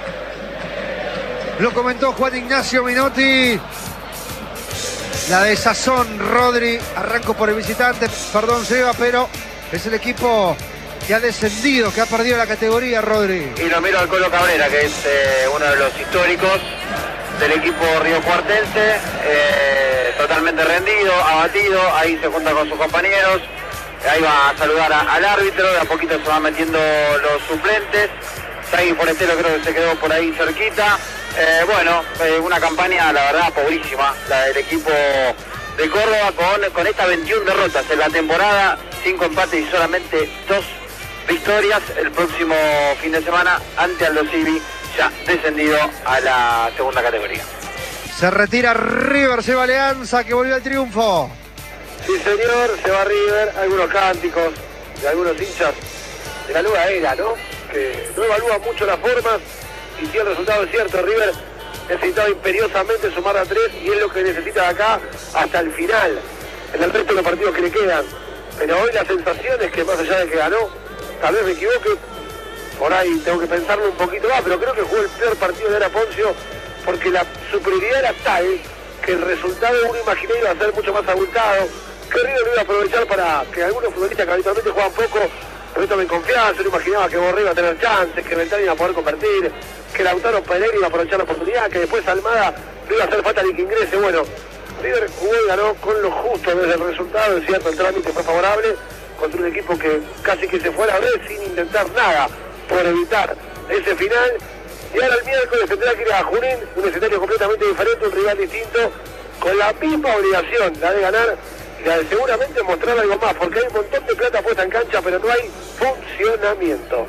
Lo comentó Juan Ignacio Minotti. La de Sazón, Rodri, arranco por el visitante, perdón Seba, pero es el equipo que ha descendido, que ha perdido la categoría, Rodri. Y lo miro al Colo Cabrera, que es eh, uno de los históricos del equipo riocuartense, eh, totalmente rendido, abatido, ahí se junta con sus compañeros, ahí va a saludar a, al árbitro, de a poquito se van metiendo los suplentes, Sainz Forestero creo que se quedó por ahí cerquita. Eh, bueno, eh, una campaña la verdad pobrísima, la del equipo de Córdoba con, con estas veintiuna derrotas en la temporada, cinco empates y solamente dos victorias. El próximo fin de semana ante Aldo Civi, ya descendido a la segunda categoría. Se retira River, se va Alianza, que volvió al triunfo. Sí señor, se va River, algunos cánticos de algunos hinchas de la nueva era, ¿no? Que no evalúan mucho las formas y si el resultado es cierto, River necesitaba imperiosamente sumar a tres y es lo que necesita de acá hasta el final, en el resto de los partidos que le quedan. Pero hoy la sensación es que más allá de que ganó, tal vez me equivoque, por ahí tengo que pensarlo un poquito más, pero creo que jugó el peor partido de Era Poncio porque la superioridad era tal que el resultado uno imaginé iba a ser mucho más abultado, que River lo iba a aprovechar para que algunos futbolistas que habitualmente juegan poco, pero tomen confianza. No imaginaba que Borré iba a tener chances, que Ventana iba a poder convertir, que Lautaro Pereira iba a aprovechar la oportunidad, que después Almada no iba a hacer falta ni que ingrese. Bueno, River jugó y ganó con lo justo desde el resultado, es cierto, el trámite fue favorable contra un equipo que casi que se fue a la vez sin intentar nada por evitar ese final. Y ahora el miércoles tendrá que ir a Junín, un escenario completamente diferente, un rival distinto, con la misma obligación, la de ganar y la de seguramente mostrar algo más, porque hay un montón de plata puesta en cancha, pero no hay funcionamiento.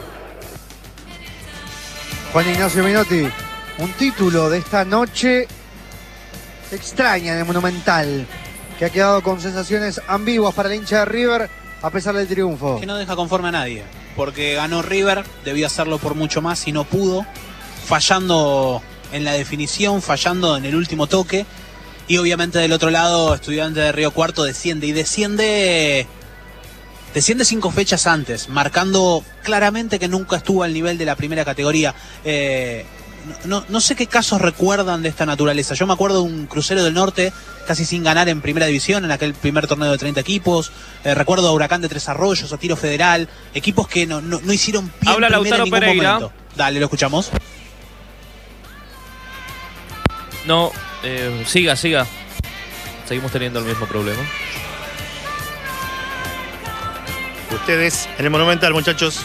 Juan Ignacio Menotti, un título de esta noche extraña en el Monumental, que ha quedado con sensaciones ambiguas para el hincha de River a pesar del triunfo. Que no deja conforme a nadie, porque ganó River, debió hacerlo por mucho más y no pudo, fallando en la definición, fallando en el último toque, y obviamente del otro lado Estudiantes de Río Cuarto desciende y desciende desciende cinco fechas antes, marcando claramente que nunca estuvo al nivel de la primera categoría. eh, no, no sé qué casos recuerdan de esta naturaleza. Yo me acuerdo de un Crucero del Norte casi sin ganar en primera división en aquel primer torneo de treinta equipos. eh, recuerdo a Huracán de Tres Arroyos, a Tiro Federal, equipos que no, no, no hicieron pie Habla en primera Lautaro en ningún Pereira. momento. Dale, lo escuchamos. No, eh, siga, siga. Seguimos teniendo el mismo problema. Ustedes en el Monumental, muchachos.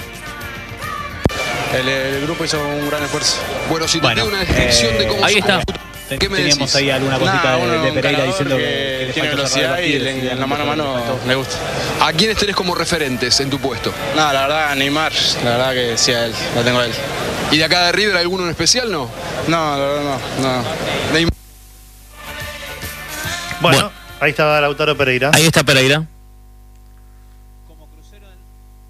El, el grupo hizo un gran esfuerzo. Bueno, si te Bueno, pido una descripción eh, de cómo ahí se está. Ten- ¿Qué me Teníamos decís? ahí alguna cosita Nah, de, uno, de un Pereira ganador diciendo que, que que le tiene falta cerrar velocidad el y partido, en, en la mano a mano le gusta. ¿A quiénes tenés como referentes en tu puesto? No, la verdad, Neymar, la verdad que sí a él, lo tengo a él. ¿Y de acá de River alguno en especial, no? No, la verdad no, no. Neymar. Bueno, Bueno. ahí estaba Lautaro Pereira. Ahí está Pereira. Como crucero en-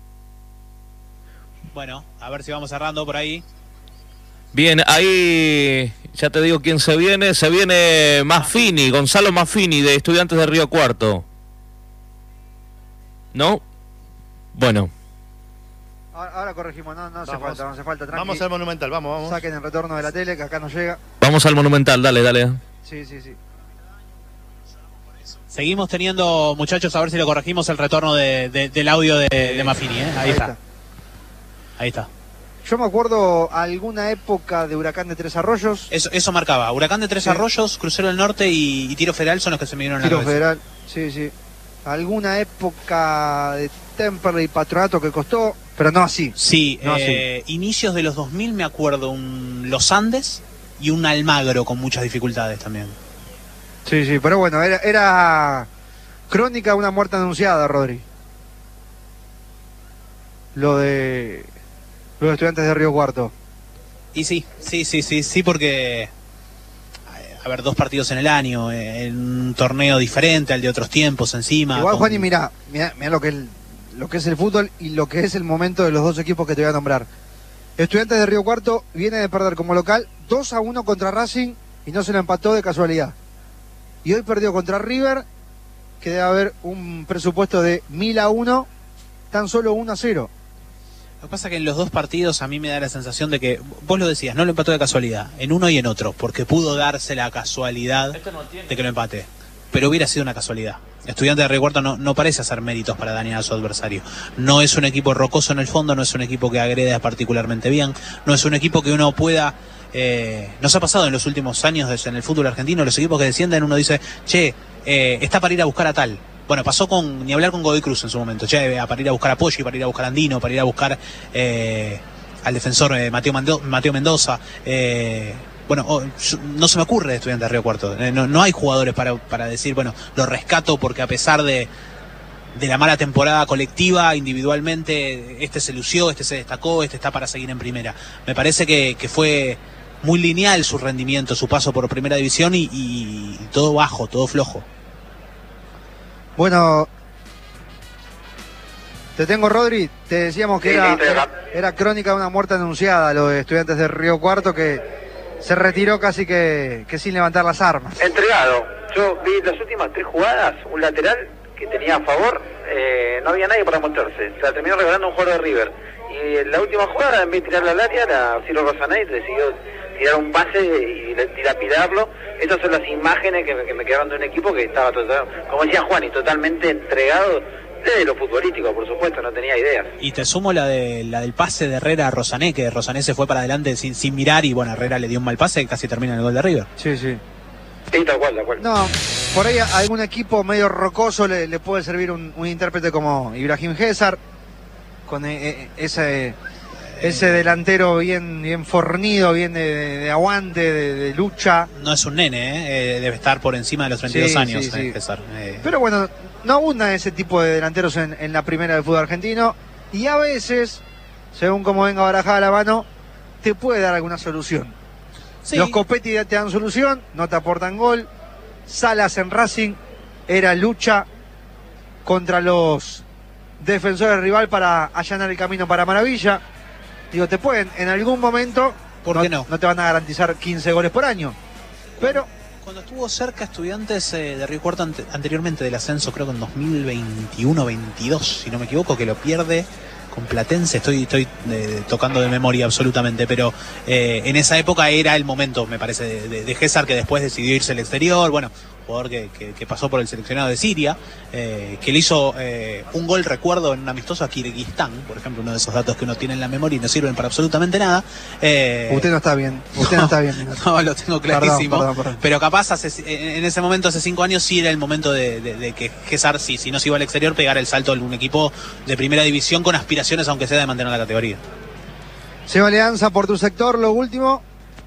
Bueno, a ver si vamos cerrando por ahí. Bien, ahí ya te digo quién se viene. Se viene Maffini, Gonzalo Maffini de Estudiantes de Río Cuarto. ¿No? Bueno. Ahora, ahora corregimos, no, no hace Vamos. falta, no hace falta. Tranqui. Vamos al Monumental, vamos, vamos. Saquen el retorno de la tele, que acá no llega. Vamos al Monumental, dale, dale. Sí, sí, sí. Seguimos teniendo, muchachos, a ver si lo corregimos, el retorno de, de- del audio de, de Maffini, ¿eh? Ahí, Ahí está. está. Ahí está. Yo me acuerdo alguna época de Huracán de Tres Arroyos. Eso, eso marcaba. Huracán de Tres Sí. Arroyos, Crucero del Norte y, y Tiro Federal son los que se me vinieron a la Tiro cabeza. Federal, sí, sí. Alguna época de Temperley y Patronato que costó, pero no así. Sí, No, eh, inicios de los dos mil me acuerdo un Los Andes y un Almagro con muchas dificultades también. Sí, sí, pero bueno, era, era crónica de una muerte anunciada, Rodri. Lo de los Estudiantes de Río Cuarto. Y sí, sí, sí, sí, sí, porque a ver, dos partidos en el año, eh, en un torneo diferente al de otros tiempos encima. Igual, con- Juan, y mira, mira, mira lo que el- lo que es el fútbol y lo que es el momento de los dos equipos que te voy a nombrar. Estudiantes de Río Cuarto viene de perder como local dos a uno contra Racing y no se lo empató de casualidad. Y hoy perdió contra River, que debe haber un presupuesto de mil a uno, tan solo uno a cero. Lo que pasa es que en los dos partidos a mí me da la sensación de que, vos lo decías, no lo empató de casualidad, en uno y en otro, porque pudo darse la casualidad de que lo empate, pero hubiera sido una casualidad. Estudiante de Río Cuarto no, no parece hacer méritos para dañar a su adversario. No es un equipo rocoso en el fondo, no es un equipo que agreda particularmente bien, no es un equipo que uno pueda... Eh, nos ha pasado en los últimos años desde en el fútbol argentino, los equipos que descienden, uno dice, che, eh, está para ir a buscar a tal. Bueno, pasó con, ni hablar con Godoy Cruz en su momento, che, para ir a buscar a Pollo, para ir a buscar a Andino, para ir a buscar eh, al defensor eh, Mateo, Mando, Mateo Mendoza. Eh, bueno, oh, no se me ocurre de Estudiantes de Río Cuarto. Eh, no, no hay jugadores para, para decir, bueno, lo rescato porque a pesar de, de la mala temporada colectiva, individualmente, este se lució, este se destacó, este está para seguir en primera. Me parece que, que fue muy lineal su rendimiento, su paso por primera división y, y todo bajo, todo flojo. Bueno, te tengo, Rodri, te decíamos que Sí, era, sí, te- era, era crónica de una muerte anunciada, lo de Estudiantes de Río Cuarto, que se retiró casi que, que sin levantar las armas. Entregado. Yo vi las últimas tres jugadas, un lateral que tenía a favor, eh, no había nadie para mostrarse. Se la terminó regalando un jugador de River. Y en la última jugada, en vez de tirarla al área, la Ciro Rosanay decidió tirar un pase y dilapidarlo. Estas son las imágenes que, que me quedaron de un equipo que estaba, total, como decía Juan, y totalmente entregado desde lo futbolístico, por supuesto, no tenía ideas. Y te sumo la de la del pase de Herrera a Rosané, que Rosané se fue para adelante sin, sin mirar y bueno, Herrera le dio un mal pase y casi termina en el gol de River. Sí, sí. Sí, tal cual, tal cual. No, por ahí a algún equipo medio rocoso le, le puede servir un, un intérprete como Ibrahim César, con eh, eh, ese... Ese delantero bien, bien fornido, bien de, de, de aguante, de, de lucha. No es un nene, ¿eh? Eh, debe estar por encima de los treinta y dos Sí, años, sí, sí. eh, César. Eh, Pero bueno, no abundan ese tipo de delanteros en, en la primera del fútbol argentino. Y a veces, según como venga barajada la mano, te puede dar alguna solución. sí. Los Copetti te dan solución, no te aportan gol. Salas en Racing era lucha contra los defensores rival para allanar el camino para Maravilla. Digo, te pueden en algún momento, ¿Por qué no? No te van a garantizar quince goles por año. Pero Cuando estuvo cerca Estudiantes eh, de Río Cuarto ante, anteriormente del ascenso, creo que en dos mil veintiuno veintidós, si no me equivoco, que lo pierde con Platense, estoy, estoy eh, tocando de memoria absolutamente, pero eh, en esa época era el momento, me parece, de, de, de César, que después decidió irse al exterior, bueno, jugador que, que, que pasó por el seleccionado de Siria, eh, que le hizo eh, un gol, recuerdo, en un amistoso a Kirguistán, por ejemplo, uno de esos datos que uno tiene en la memoria y no sirven para absolutamente nada. Eh, usted no está bien, usted no, no está bien. No, lo tengo clarísimo, Perdón, perdón, perdón. pero capaz hace, en ese momento, hace cinco años, sí era el momento de, de, de que César, sí, si no se iba al exterior, pegara el salto a algún equipo de primera división con aspiraciones, aunque sea de mantener la categoría. Seba Leanza, por tu sector, lo último.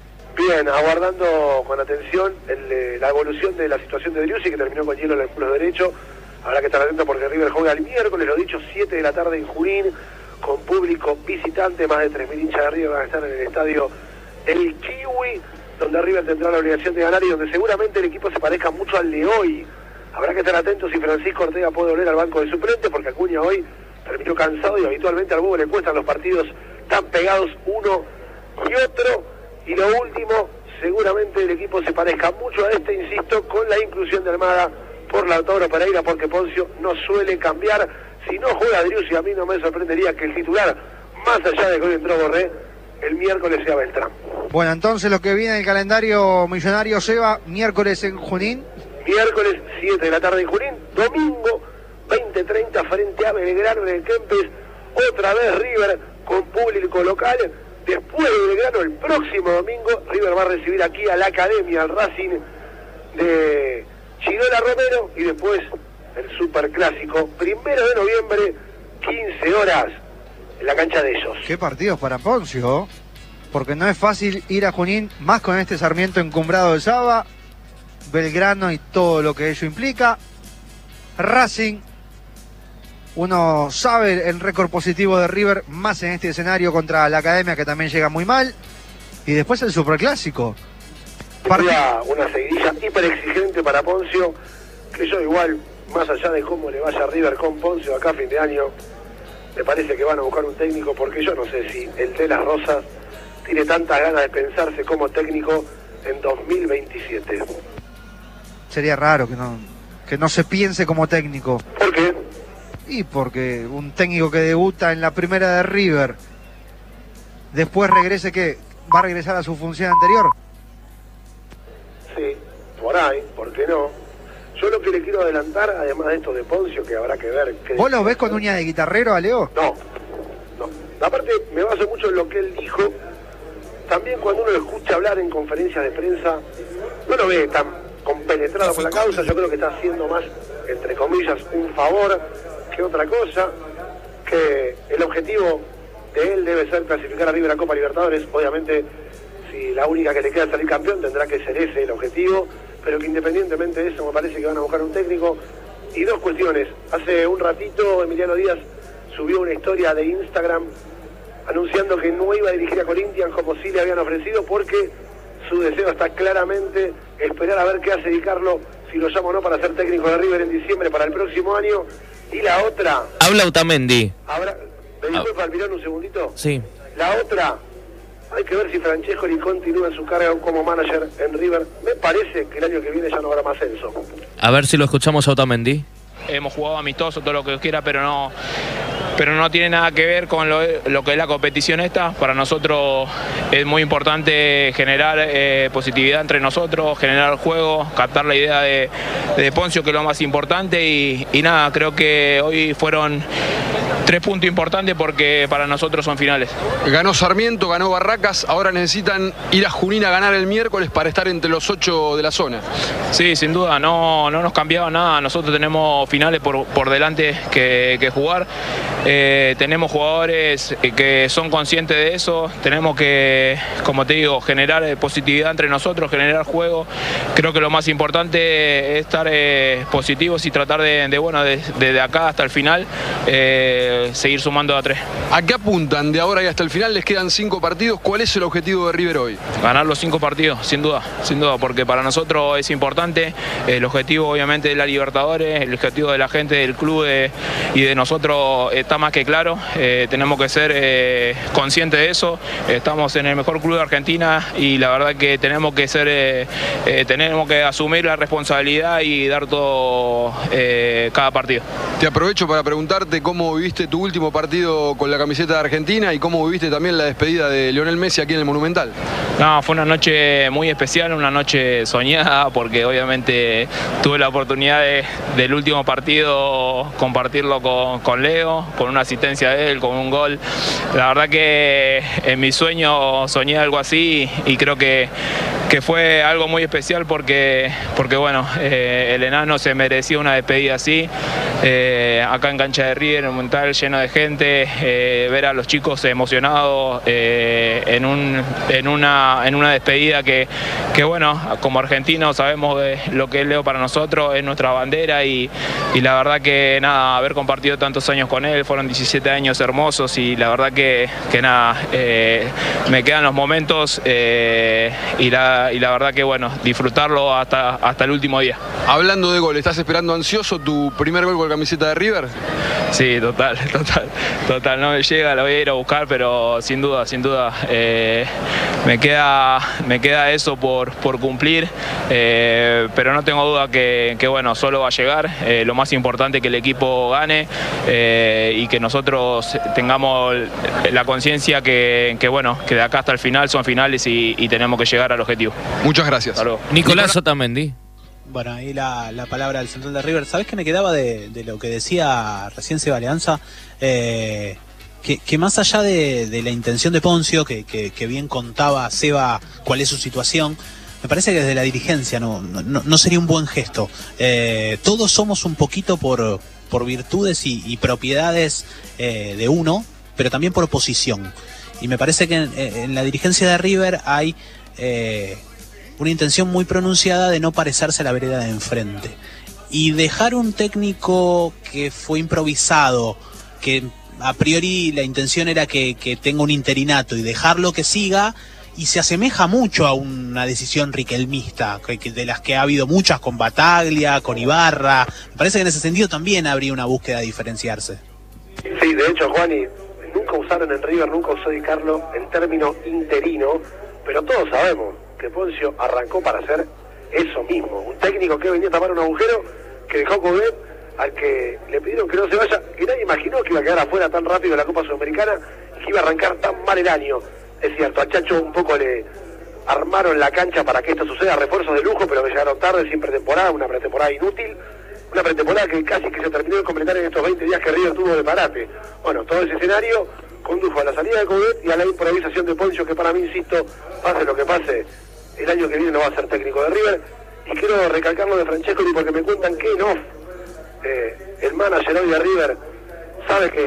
Bien, aguardando con atención el, eh, la evolución de la situación de Driussi, que terminó con hielo en el culo derecho. Habrá que estar atento porque River juega el miércoles, lo dicho, siete de la tarde en Junín, con público visitante, más de tres mil hinchas de River van a estar en el estadio El Kiwi, donde River tendrá la obligación de ganar y donde seguramente el equipo se parezca mucho al de hoy. Habrá que estar atentos si Francisco Ortega puede volver al banco de suplente, porque Acuña hoy terminó cansado y habitualmente al Bobo le cuestan los partidos tan pegados uno y otro. Y lo último, seguramente el equipo se parezca mucho a este, insisto, con la inclusión de Almada por Lautaro Pereira, porque Poncio no suele cambiar. Si no juega Driussi, a mí no me sorprendería que el titular, más allá de que hoy entró Borré, el miércoles sea Beltrán. Bueno, entonces lo que viene en el calendario millonario, Seba, miércoles en Junín. Miércoles, siete de la tarde en Junín. Domingo, veinte treinta, frente a Belgrano en el Kempes. Otra vez River con público local. Después de Belgrano, el próximo domingo, River va a recibir aquí a la Academia, al Racing de Chirola Romero, y después el Superclásico, primero de noviembre, quince horas, en la cancha de ellos. Qué partidos para Poncio, porque no es fácil ir a Junín, más con este Sarmiento encumbrado de Saba, Belgrano y todo lo que ello implica. Racing, uno sabe el récord positivo de River, más en este escenario contra la Academia, que también llega muy mal. Y después el Superclásico. Sería una seguidilla hiper exigente para Poncio, que yo igual, más allá de cómo le vaya a River con Poncio acá a fin de año, me parece que van a buscar un técnico, porque yo no sé si el de las Rosas tiene tantas ganas de pensarse como técnico en dos mil veintisiete. Sería raro que no, que no se piense como técnico. ¿Por qué? Y porque un técnico que debuta en la primera de River, después regrese, ¿qué? ¿Va a regresar a su función anterior? Sí, por ahí, ¿por qué no? Yo lo que le quiero adelantar, además de esto de Poncio, que habrá que ver... Que ¿Vos lo ves con uña de guitarrero a Leo? No, no. Aparte, me baso mucho en lo que él dijo. También cuando uno lo escucha hablar en conferencias de prensa, no lo ve tan compenetrado con la causa. Yo creo que está haciendo más, entre comillas, un favor que otra cosa. Que el objetivo ante él debe ser clasificar a River a Copa Libertadores. Obviamente, si la única que le queda es salir campeón, tendrá que ser ese el objetivo, pero que independientemente de eso me parece que van a buscar un técnico. Y dos cuestiones. Hace un ratito Emiliano Díaz subió una historia de Instagram anunciando que no iba a dirigir a Corinthians como sí le habían ofrecido, porque su deseo está claramente esperar a ver qué hace Di Carlo, si lo llama o no para ser técnico de River en diciembre para el próximo año. Y la otra... Habla Otamendi. Habrá, ¿me disculpa, Almirón, un segundito? Sí. La otra, hay que ver si Francescoli continúa en su carga como manager en River. Me parece que el año que viene ya no habrá más Enzo. A ver si lo escuchamos a Otamendi. Hemos jugado amistoso, todo lo que quiera, pero no... pero no tiene nada que ver con lo, lo que es la competición esta. Para nosotros es muy importante generar eh, positividad entre nosotros, generar juego, captar la idea de, de Poncio, que es lo más importante, y, y nada, creo que hoy fueron tres puntos importantes porque para nosotros son finales. Ganó Sarmiento, ganó Barracas, ahora necesitan ir a Junín a ganar el miércoles para estar entre los ocho de la zona. Sí, sin duda, no, no nos cambiaba nada. Nosotros tenemos finales por, por delante que, que jugar. Eh, tenemos jugadores que son conscientes de eso. Tenemos que, como te digo, generar positividad entre nosotros, generar juego. Creo que lo más importante es estar eh, positivos y tratar de, de bueno, desde de, de acá hasta el final, eh, seguir sumando a tres. ¿A qué apuntan de ahora y hasta el final? Les quedan cinco partidos. ¿Cuál es el objetivo de River hoy? Ganar los cinco partidos, sin duda, sin duda, porque para nosotros es importante. El objetivo, obviamente, de la Libertadores, el objetivo de la gente, del club de, y de nosotros está más que claro. Eh, tenemos que ser eh, conscientes de eso. Estamos en el mejor club de Argentina y la verdad que tenemos que ser, eh, eh, tenemos que asumir la responsabilidad y dar todo eh, cada partido. Te aprovecho para preguntarte cómo viviste tu último partido con la camiseta de Argentina y cómo viviste también la despedida de Lionel Messi aquí en el Monumental. No, fue una noche muy especial, una noche soñada, porque obviamente tuve la oportunidad de, del último partido compartirlo con, con Leo, con una asistencia de él, con un gol. La verdad que en mi sueño soñé algo así y creo que, que fue algo muy especial porque, porque bueno, eh, el enano se merecía una despedida así. Eh, acá en cancha de River, en un Monumental lleno de gente, eh, ver a los chicos emocionados eh, en, un, en, una, en una despedida que, que bueno, como argentinos sabemos de lo que es Leo para nosotros, es nuestra bandera y, y la verdad que nada, haber compartido tantos años con él, fueron diecisiete años hermosos y la verdad que, que nada, eh, me quedan los momentos eh, y, la, y la verdad que bueno, disfrutarlo hasta, hasta el último día. Hablando de gol, ¿estás esperando ansioso tu primer gol con la camiseta de River? Sí, total, total, total, no me llega, lo voy a ir a buscar, pero sin duda, sin duda, eh, me queda, me queda eso por, por cumplir, eh, pero no tengo duda que, que bueno, solo va a llegar, eh, lo más importante es que el equipo gane eh, y que nosotros tengamos la conciencia que, que bueno, que de acá hasta el final son finales y, y tenemos que llegar al objetivo. Muchas gracias. Hasta luego. Nicolás Otamendi. Bueno, ahí la, la palabra del central de River. ¿Sabés qué me quedaba de, de lo que decía recién Seba Alianza? Eh, que, que más allá de, de la intención de Poncio, que, que, que bien contaba Seba cuál es su situación, me parece que desde la dirigencia no, no, no sería un buen gesto. Eh, todos somos un poquito por, por virtudes y, y propiedades eh, de uno, pero también por posición. Y me parece que en, en la dirigencia de River hay... Eh, una intención muy pronunciada de no parecerse a la vereda de enfrente. Y dejar un técnico que fue improvisado, que a priori la intención era que, que tenga un interinato, y dejarlo que siga, y se asemeja mucho a una decisión riquelmista, que, que de las que ha habido muchas con Bataglia, con Ibarra. Me parece que en ese sentido también habría una búsqueda de diferenciarse. Sí, de hecho, Juani, nunca usaron en River, nunca usó Di Carlo el término interino, pero todos sabemos que Poncio arrancó para hacer eso mismo, un técnico que venía a tapar un agujero, que dejó Coudet, al que le pidieron que no se vaya, y nadie imaginó que iba a quedar afuera tan rápido de la Copa Sudamericana y que iba a arrancar tan mal el año. Es cierto, a Chacho un poco le armaron la cancha para que esto suceda, refuerzos de lujo, pero que llegaron tarde, sin pretemporada, una pretemporada inútil, una pretemporada que casi que se terminó de completar en estos veinte días que River tuvo de parate. Bueno, todo ese escenario condujo a la salida de Coudet y a la improvisación de Poncio, que para mí, insisto, pase lo que pase, el año que viene no va a ser técnico de River. Y quiero recalcar lo de Francescoli porque me cuentan que en off, eh, el manager hoy de River sabe que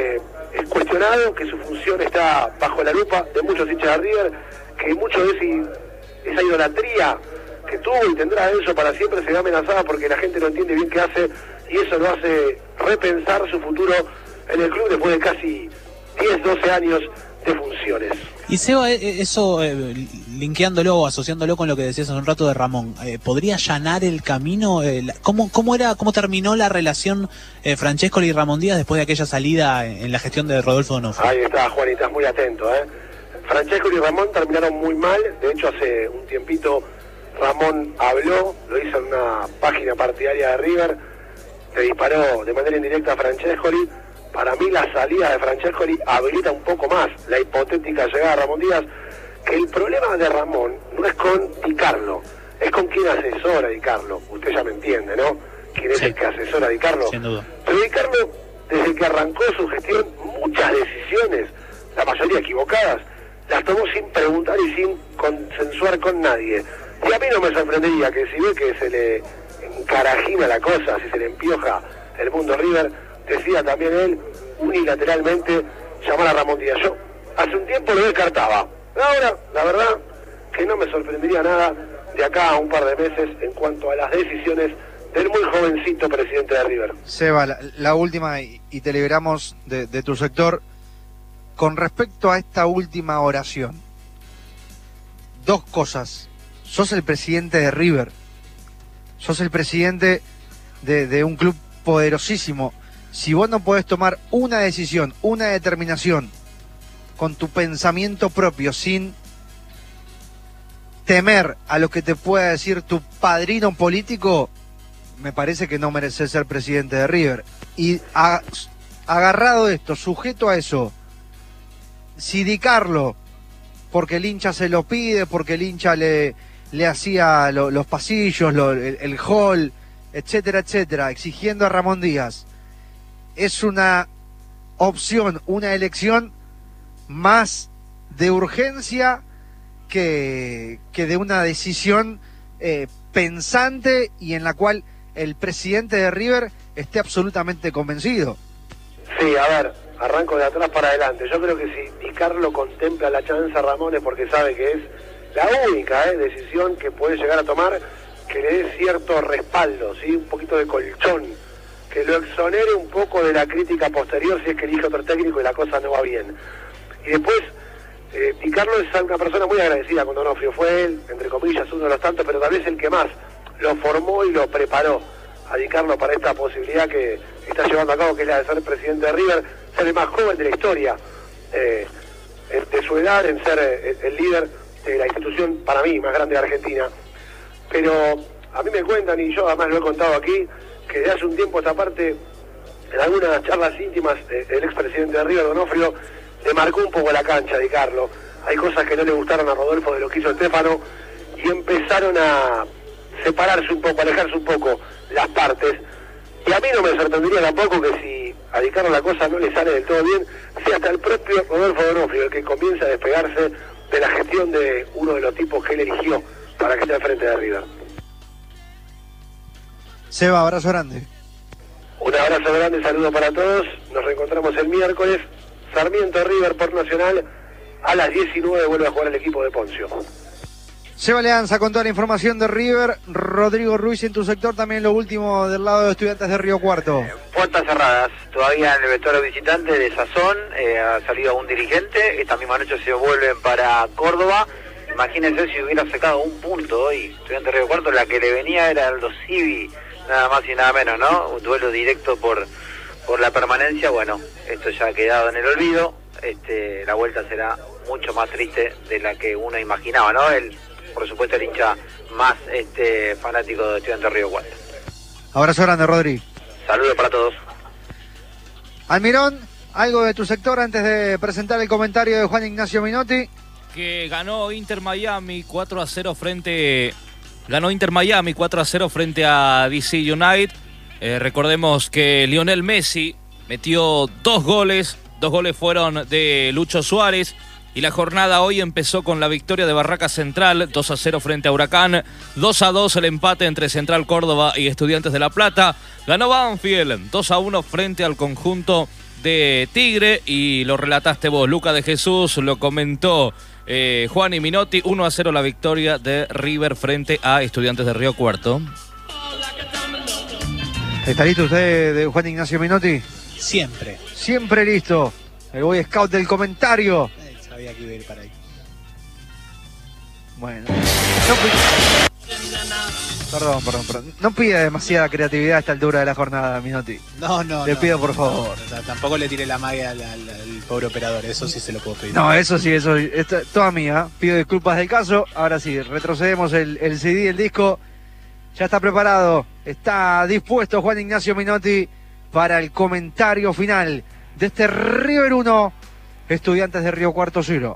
es cuestionado, que su función está bajo la lupa de muchos hinchas de River, que mucho de ese, esa idolatría que tuvo y tendrá Enzo para siempre se ve amenazada porque la gente no entiende bien qué hace y eso lo hace repensar su futuro en el club después de casi diez, doce años de funciones. Y Seba, eso eh, linkeándolo o asociándolo con lo que decías hace un rato de Ramón, eh, ¿podría allanar el camino? Eh, ¿cómo, cómo, era, ¿Cómo terminó la relación eh, Francescoli y Ramón Díaz después de aquella salida en, en la gestión de Rodolfo D'Onofrio? Ahí está, Juanita, muy atento. ¿eh? Francescoli y Ramón terminaron muy mal, de hecho hace un tiempito Ramón habló, lo hizo en una página partidaria de River, le disparó de manera indirecta a Francescoli. Para mí la salida de Francescoli habilita un poco más la hipotética llegada de Ramón Díaz, que el problema de Ramón no es con Di Carlo, es con quien asesora a Di Carlo. Usted ya me entiende, ¿no? ¿Quién es sí. el que asesora a Di Carlo? Sin duda. Pero Di Carlo, desde que arrancó su gestión, muchas decisiones, la mayoría equivocadas, las tomó sin preguntar y sin consensuar con nadie. Y a mí no me sorprendería que si ve que se le encarajina la cosa, si se le empioja el mundo River, decía también él unilateralmente llamar a Ramón Díaz. Yo hace un tiempo lo descartaba. Ahora, la verdad, que no me sorprendería nada de acá a un par de meses en cuanto a las decisiones del muy jovencito presidente de River. Seba, la, la última, y, y te liberamos de, de tu sector. Con respecto a esta última oración, dos cosas. Sos el presidente de River, sos el presidente de, de un club poderosísimo. Si vos no podés tomar una decisión, una determinación con tu pensamiento propio, sin temer a lo que te pueda decir tu padrino político, me parece que no mereces ser presidente de River. Y a, agarrado esto, sujeto a eso, si Di Carlo, porque el hincha se lo pide, porque el hincha le, le hacía lo, los pasillos, lo, el, el hall, etcétera, etcétera, exigiendo a Ramón Díaz, es una opción, una elección más de urgencia que, que de una decisión eh, pensante y en la cual el presidente de River esté absolutamente convencido. Sí, a ver, arranco de atrás para adelante. Yo creo que si Di Carlo contempla la chance a Ramón es porque sabe que es la única eh, decisión que puede llegar a tomar que le dé cierto respaldo, ¿sí? Un poquito de colchón, que lo exonere un poco de la crítica posterior si es que elige otro técnico y la cosa no va bien. Y después, eh, Di Carlo es una persona muy agradecida con D'Onofrio, fue él, entre comillas, uno de los tantos, pero tal vez el que más lo formó y lo preparó a Di Carlo para esta posibilidad que está llevando a cabo, que es la de ser presidente de River, ser el más joven de la historia, eh, de su edad, en ser eh, el líder de la institución, para mí, más grande de Argentina. Pero a mí me cuentan, y yo además lo he contado aquí, que de hace un tiempo esta parte, en algunas charlas íntimas, eh, el expresidente de River, D'Onofrio, le marcó un poco la cancha a Di Carlo. Hay cosas que no le gustaron a Rodolfo de lo que hizo Stefano, y empezaron a separarse un poco, alejarse un poco las partes. Y a mí no me sorprendería tampoco que si a Di Carlo la cosa no le sale del todo bien, sea hasta el propio Rodolfo D'Onofrio el que comience a despegarse de la gestión de uno de los tipos que él eligió para que esté al frente de River. Seba, abrazo grande. Un abrazo grande, saludo para todos. Nos reencontramos el miércoles. Sarmiento River por Nacional. A las diecinueve vuelve a jugar el equipo de Poncio. Seba Leanza con toda la información de River. Rodrigo Ruiz, en tu sector también lo último del lado de Estudiantes de Río Cuarto. Eh, puertas cerradas, todavía en el vestuario visitante de Sazón, eh, ha salido un dirigente, esta misma noche se vuelven para Córdoba. Imagínense si hubiera sacado un punto hoy Estudiantes de Río Cuarto, la que le venía era Aldo Civi, nada más y nada menos, ¿no? Un duelo directo por, por la permanencia. Bueno, esto ya ha quedado en el olvido, este, la vuelta será mucho más triste de la que uno imaginaba, ¿no? El por supuesto el hincha más este fanático de Estudiantes de Río Cuarto. Abrazo grande, Rodri. Saludos para todos. Almirón, algo de tu sector antes de presentar el comentario de Juan Ignacio Minotti. Que ganó Inter Miami cuatro a cero frente ganó Inter Miami cuatro a cero frente a D C United. Eh, recordemos que Lionel Messi metió dos goles, dos goles fueron de Lucho Suárez. Y la jornada hoy empezó con la victoria de Barracas Central, dos a cero frente a Huracán, dos a dos el empate entre Central Córdoba y Estudiantes de La Plata. Ganó Banfield, dos a uno frente al conjunto de Tigre y lo relataste vos, Luca de Jesús, lo comentó eh, Juan y Minotti. uno a cero la victoria de River frente a Estudiantes de Río Cuarto. ¿Está listo usted, de Juan Ignacio Minotti? Siempre. Siempre listo. El Boy Scout del comentario. Eh, sabía que iba a ir para ahí. Bueno. No perdón, perdón, perdón. No pida demasiada creatividad a esta altura de la jornada, Minotti. No, no, Le no, pido, por favor. No, no, tampoco le tire la magia al, al, al pobre operador, eso sí se lo puedo pedir. No, eso sí, eso es toda mía. Pido disculpas del caso. Ahora sí, retrocedemos el, el C D, el disco. Ya está preparado, está dispuesto Juan Ignacio Minotti para el comentario final de este River uno, Estudiantes de Río Cuarto cero.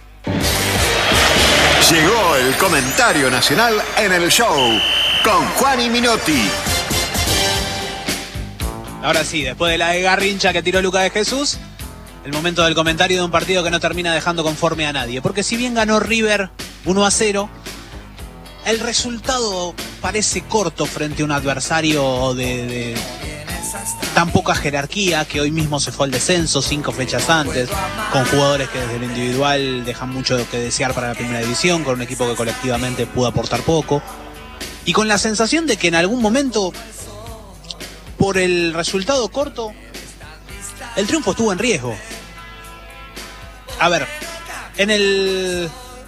Llegó el comentario nacional en el show con Juan y Minotti. Ahora sí, después de la de Garrincha que tiró Luca de Jesús, el momento del comentario de un partido que no termina dejando conforme a nadie. Porque si bien ganó River uno a cero, el resultado parece corto frente a un adversario de, de tan poca jerarquía, que hoy mismo se fue al descenso cinco fechas antes, con jugadores que desde lo individual dejan mucho que desear para la primera división, con un equipo que colectivamente pudo aportar poco, y con la sensación de que en algún momento, por el resultado corto, el triunfo estuvo en riesgo. A ver, en el...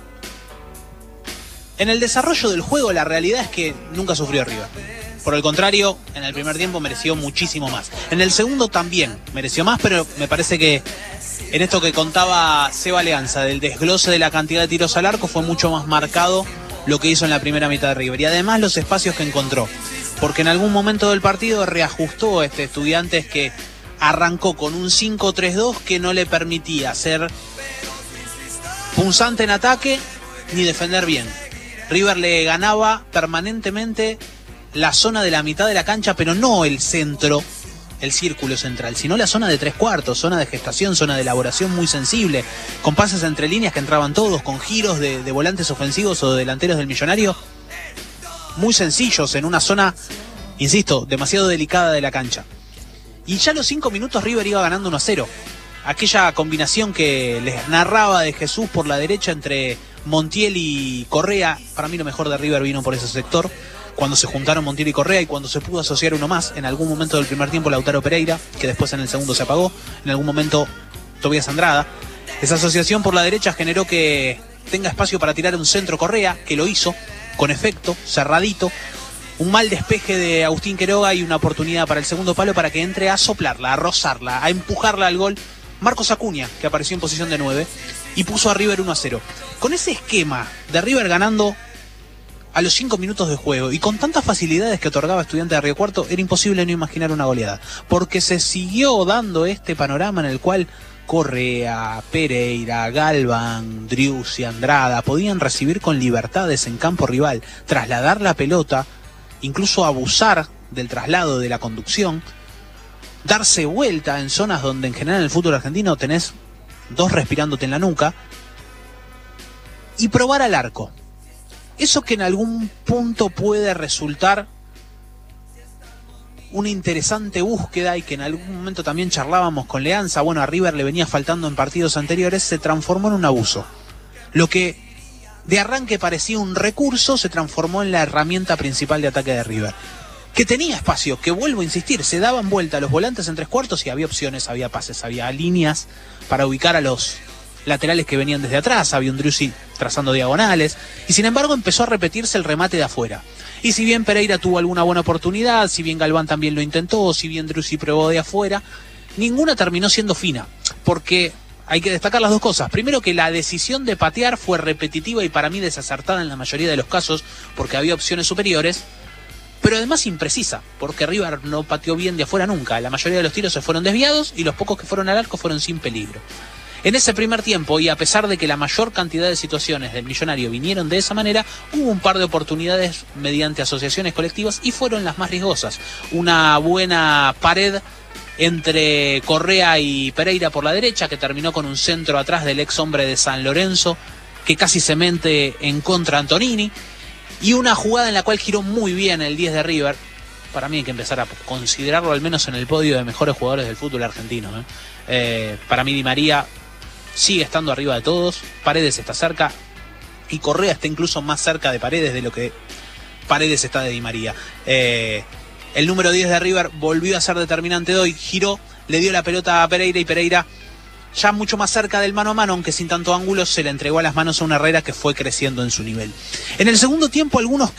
En el desarrollo del juego, la realidad es que nunca sufrió River. Por el contrario, en el primer tiempo mereció muchísimo más. En el segundo también mereció más, pero me parece que en esto que contaba Seba Leanza, del desglose de la cantidad de tiros al arco, fue mucho más marcado lo que hizo en la primera mitad de River. Y además los espacios que encontró. Porque en algún momento del partido reajustó a este Estudiantes que arrancó con un cinco tres dos que no le permitía ser punzante en ataque ni defender bien. River le ganaba permanentemente la zona de la mitad de la cancha, pero no el centro, el círculo central, sino la zona de tres cuartos, zona de gestación, zona de elaboración muy sensible, con pases entre líneas que entraban todos, con giros de, de volantes ofensivos o de delanteros del Millonario, muy sencillos, en una zona, insisto, demasiado delicada de la cancha. Y ya a los cinco minutos River iba ganando uno a cero. Aquella combinación que les narraba de Jesús por la derecha entre Montiel y Correa, para mí lo mejor de River vino por ese sector, cuando se juntaron Montiel y Correa y cuando se pudo asociar uno más, en algún momento del primer tiempo Lautaro Pereira, que después en el segundo se apagó, en algún momento Tobías Andrada. Esa asociación por la derecha generó que tenga espacio para tirar un centro Correa, que lo hizo, con efecto, cerradito, un mal despeje de Agustín Quiroga y una oportunidad para el segundo palo para que entre a soplarla, a rozarla, a empujarla al gol Marcos Acuña, que apareció en posición de nueve y puso a River uno a cero. Con ese esquema de River ganando a los cinco minutos de juego y con tantas facilidades que otorgaba Estudiantes de Río Cuarto, era imposible no imaginar una goleada, porque se siguió dando este panorama en el cual Correa, Pereira, Galván, Driussi, Andrada podían recibir con libertades en campo rival, trasladar la pelota, incluso abusar del traslado de la conducción, darse vuelta en zonas donde en general en el fútbol argentino tenés dos respirándote en la nuca, y probar al arco. Eso que en algún punto puede resultar una interesante búsqueda y que en algún momento también charlábamos con Leanza, bueno, a River le venía faltando en partidos anteriores, se transformó en un abuso. Lo que de arranque parecía un recurso se transformó en la herramienta principal de ataque de River, que tenía espacio, que vuelvo a insistir, se daban vuelta los volantes en tres cuartos y había opciones, había pases, había líneas para ubicar a los laterales que venían desde atrás, había un Driussi trazando diagonales, y sin embargo empezó a repetirse el remate de afuera. Y si bien Pereira tuvo alguna buena oportunidad, si bien Galván también lo intentó, si bien Driussi probó de afuera, ninguna terminó siendo fina, porque hay que destacar las dos cosas. Primero, que la decisión de patear fue repetitiva y para mí desacertada en la mayoría de los casos, porque había opciones superiores, pero además imprecisa, porque River no pateó bien de afuera nunca. La mayoría de los tiros se fueron desviados y los pocos que fueron al arco fueron sin peligro. En ese primer tiempo, y a pesar de que la mayor cantidad de situaciones del Millonario vinieron de esa manera, hubo un par de oportunidades mediante asociaciones colectivas y fueron las más riesgosas. Una buena pared entre Correa y Pereira por la derecha, que terminó con un centro atrás del ex hombre de San Lorenzo, que casi se mete en contra Antonini, y una jugada en la cual giró muy bien el diez de River, para mí hay que empezar a considerarlo al menos en el podio de mejores jugadores del fútbol argentino. ¿eh? Eh, para mí Di María sigue estando arriba de todos, Paredes está cerca y Correa está incluso más cerca de Paredes de lo que Paredes está de Di María. Eh, el número diez de River volvió a ser determinante hoy, giró, le dio la pelota a Pereira y Pereira, ya mucho más cerca del mano a mano, aunque sin tanto ángulo, se le entregó a las manos a un Herrera que fue creciendo en su nivel. En el segundo tiempo algunos